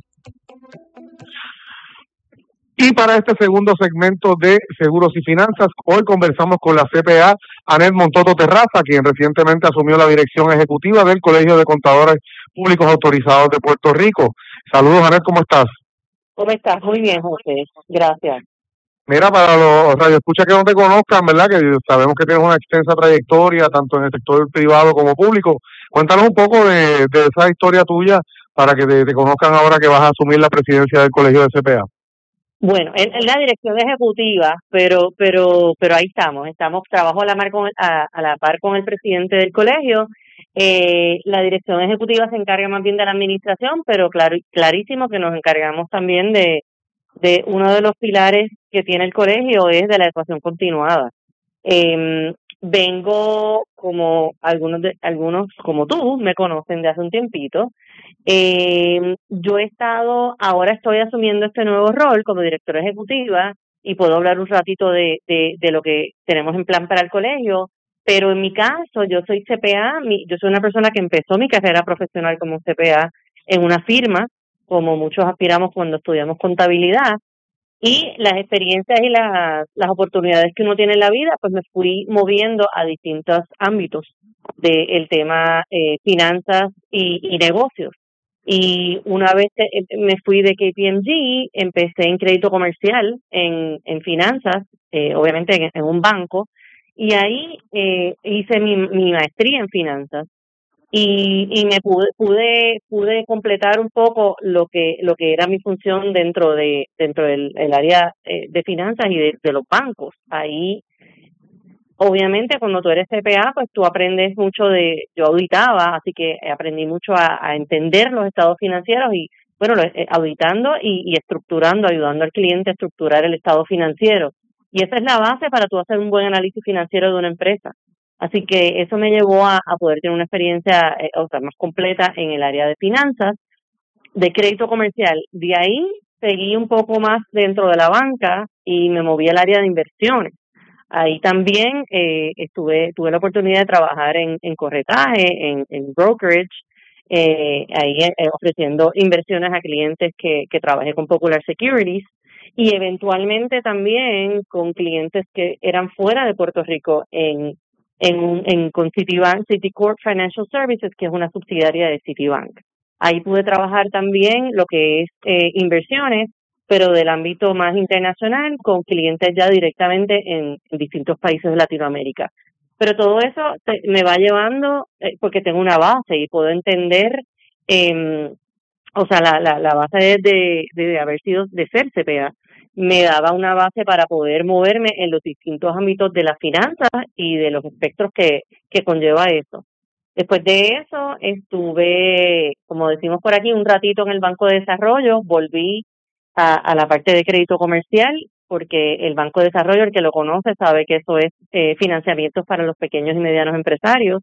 Y para este segundo segmento de Seguros y Finanzas, hoy conversamos con la C P A Anet Montoto Terraza, quien recientemente asumió la dirección ejecutiva del Colegio de Contadores Públicos Autorizados de Puerto Rico. Saludos, Anet, ¿cómo estás? ¿Cómo estás? Muy bien, José. Gracias. Mira, para los radioescuchas que no te conozcan, ¿verdad? Que sabemos que tienes una extensa trayectoria, tanto en el sector privado como público. Cuéntanos un poco de, de esa historia tuya para que te, te conozcan ahora que vas a asumir la presidencia del Colegio de C P A. Bueno, en, en la dirección ejecutiva, pero pero pero ahí estamos. Estamos trabajo a la, mar con el, a, a la par con el presidente del colegio. Eh, la dirección ejecutiva se encarga más bien de la administración, pero claro, clarísimo que nos encargamos también de de uno de los pilares que tiene el colegio es de la educación continuada. Eh, vengo como algunos de, algunos como tú me conocen de hace un tiempito. Eh, yo he estado, ahora estoy asumiendo este nuevo rol como directora ejecutiva y puedo hablar un ratito de, de, de lo que tenemos en plan para el colegio, pero en mi caso yo soy C P A, mi, yo soy una persona que empezó mi carrera profesional como C P A en una firma, como muchos aspiramos cuando estudiamos contabilidad, y las experiencias y las, las oportunidades que uno tiene en la vida, pues me fui moviendo a distintos ámbitos del tema eh, finanzas y, y negocios. Y una vez que me fui de K P M G, empecé en crédito comercial, en, en finanzas, eh, obviamente en, en un banco, y ahí eh, hice mi, mi maestría en finanzas. Y, y me pude, pude pude completar un poco lo que lo que era mi función dentro de dentro del el área eh, de finanzas y de, de los bancos. Ahí, obviamente, cuando tú eres C P A, pues tú aprendes mucho de, yo auditaba, así que aprendí mucho a, a entender los estados financieros y, bueno, lo, eh, auditando y, y estructurando, ayudando al cliente a estructurar el estado financiero. Y esa es la base para tú hacer un buen análisis financiero de una empresa. Así que eso me llevó a, a poder tener una experiencia eh, o sea, más completa en el área de finanzas, de crédito comercial. De ahí seguí un poco más dentro de la banca y me moví al área de inversiones. Ahí también eh, estuve tuve la oportunidad de trabajar en, en corretaje, en, en brokerage, eh, ahí eh, ofreciendo inversiones a clientes que, que trabajé con Popular Securities y eventualmente también con clientes que eran fuera de Puerto Rico en en, un, en con Citibank, Citicorp Financial Services, que es una subsidiaria de Citibank. Ahí pude trabajar también lo que es eh, inversiones, pero del ámbito más internacional, con clientes ya directamente en, en distintos países de Latinoamérica. Pero todo eso te, me va llevando, eh, porque tengo una base y puedo entender, eh, o sea, la, la, la base de, de, de haber sido, de ser C P A, me daba una base para poder moverme en los distintos ámbitos de las finanzas y de los espectros que, que conlleva eso. Después de eso, estuve, como decimos por aquí, un ratito en el Banco de Desarrollo, volví a, a la parte de crédito comercial, porque el Banco de Desarrollo, el que lo conoce, sabe que eso es eh, financiamientos para los pequeños y medianos empresarios.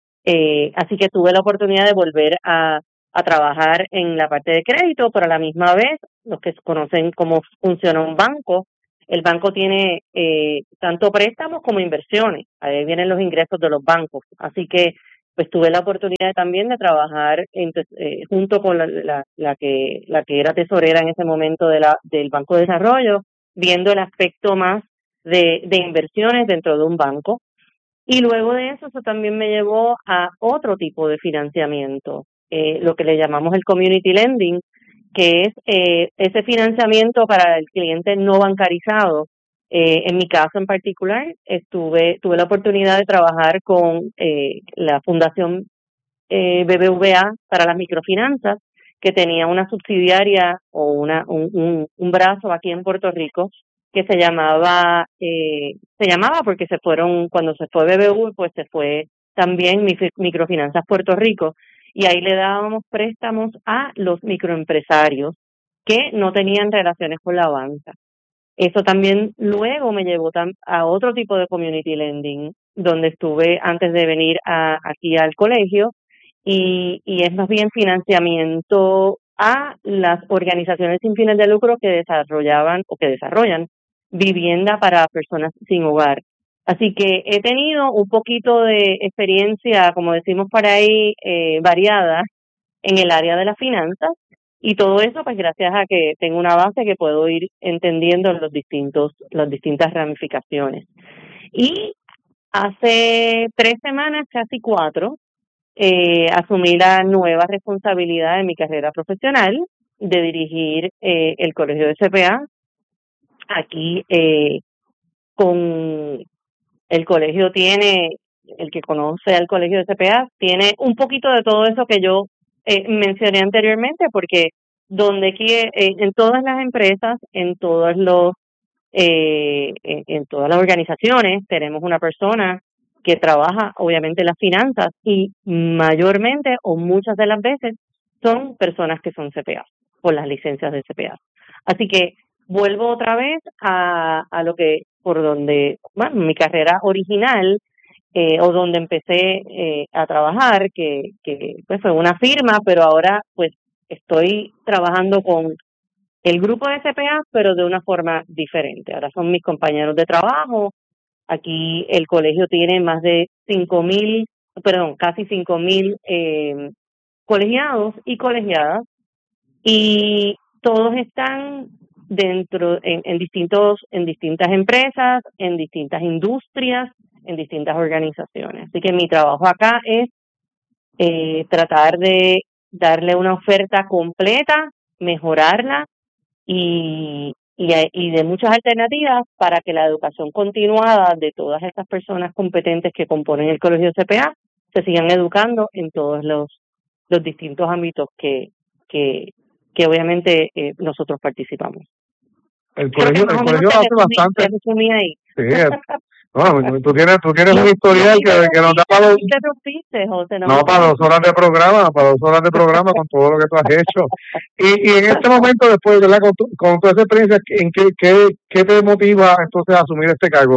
Eh, así que tuve la oportunidad de volver a, a trabajar en la parte de crédito, pero a la misma vez, los que conocen cómo funciona un banco, el banco tiene eh, tanto préstamos como inversiones. Ahí vienen los ingresos de los bancos. Así que pues tuve la oportunidad también de trabajar en, eh, junto con la, la, la que la que era tesorera en ese momento de la del Banco de Desarrollo, viendo el aspecto más de, de inversiones dentro de un banco. Y luego de eso, eso también me llevó a otro tipo de financiamiento, eh, lo que le llamamos el community lending, que es eh, ese financiamiento para el cliente no bancarizado. Eh, en mi caso en particular, estuve tuve la oportunidad de trabajar con eh, la Fundación eh, B B V A para las microfinanzas, que tenía una subsidiaria o una un, un, un brazo aquí en Puerto Rico que se llamaba eh, se llamaba porque se fueron cuando se fue B B V, pues se fue también Microfinanzas Puerto Rico, y ahí le dábamos préstamos a los microempresarios que no tenían relaciones con la banca. Eso también luego me llevó a otro tipo de community lending, donde estuve antes de venir a, aquí al colegio, y, y es más bien financiamiento a las organizaciones sin fines de lucro que desarrollaban o que desarrollan vivienda para personas sin hogar. Así que he tenido un poquito de experiencia, como decimos por ahí, eh, variada en el área de las finanzas. Y todo eso, pues gracias a que tengo una base que puedo ir entendiendo los distintos, las distintas ramificaciones. Y hace tres semanas, casi cuatro, eh, asumí la nueva responsabilidad de mi carrera profesional de dirigir eh, el Colegio de C P A. Aquí eh, con el colegio tiene, el que conoce al Colegio de C P A, tiene un poquito de todo eso que yo Eh, mencioné anteriormente, porque donde quiere, eh, en todas las empresas, en todos los, eh, en, en todas las organizaciones, tenemos una persona que trabaja, obviamente, las finanzas, y mayormente o muchas de las veces son personas que son C P A, por las licencias de C P A. Así que vuelvo otra vez a, a lo que, por donde, bueno, mi carrera original, Eh, o donde empecé eh, a trabajar, que, que pues fue una firma, pero ahora pues estoy trabajando con el grupo de C P A, pero de una forma diferente. Ahora son mis compañeros de trabajo. Aquí el colegio tiene más de cinco mil, perdón, casi cinco mil eh, colegiados y colegiadas, y todos están dentro en, en distintos en distintas empresas, en distintas industrias, en distintas organizaciones. Así que mi trabajo acá es eh, tratar de darle una oferta completa, mejorarla y, y, y de muchas alternativas para que la educación continuada de todas estas personas competentes que componen el Colegio C P A se sigan educando en todos los, los distintos ámbitos que, que, que obviamente eh, nosotros participamos. El colegio, el colegio hace bastante. Ahí. Sí, es, bueno, tú tienes, tú tienes un historial que, que nos da para dos, no, para dos horas de programa, para dos horas de programa con todo lo que tú has hecho. Y, y en este momento, después, ¿verdad? Con, tu, con toda esa experiencia, ¿en qué, qué, qué te motiva entonces a asumir este cargo?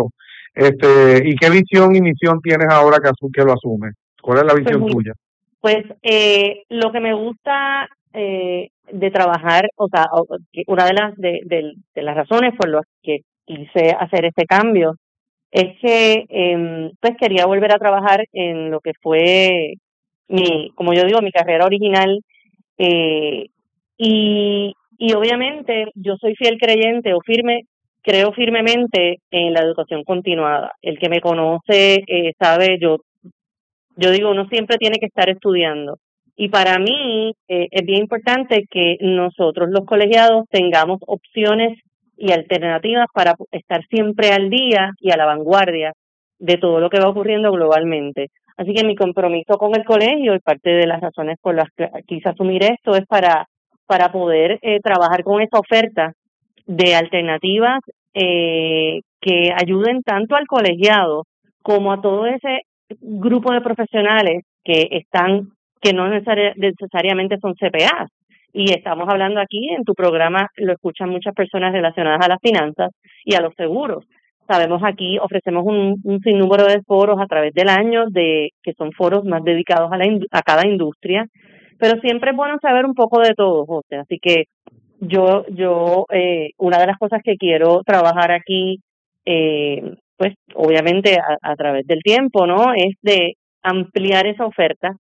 Este, ¿y qué visión y misión tienes ahora que, asu- que lo asumes? ¿Cuál es la Pues, visión mi- tuya? pues eh, lo que me gusta eh, de trabajar, o sea, o- que una de las de, de- de las razones por las que quise hacer este cambio es que em, pues quería volver a trabajar en lo que fue mi, como yo digo, mi carrera original, eh, y, y obviamente yo soy fiel creyente o firme, creo firmemente en la educación continuada. El que me conoce eh, sabe, yo yo digo, uno siempre tiene que estar estudiando. Y para mí eh, es bien importante que nosotros los colegiados tengamos opciones y alternativas para pu- estar siempre al día y a la vanguardia de todo lo que va ocurriendo globalmente. Así que mi compromiso con el colegio y parte de las razones por las que quise asumir esto es para, para poder eh, trabajar con esa oferta de alternativas eh, que ayuden tanto al colegiado como a todo ese grupo de profesionales que están, que no necesari- necesariamente son C P As. Y estamos hablando aquí, en tu programa lo escuchan muchas personas relacionadas a las finanzas y a los seguros. Sabemos aquí, ofrecemos un, un sinnúmero de foros a través del año, de que son foros más dedicados a, la, indu- a cada industria, pero siempre es bueno saber un poco de todo, José. Así que yo, yo, eh, una de las cosas que quiero trabajar aquí, eh, pues obviamente a, a través del tiempo, ¿no? Es de ampliar esa oferta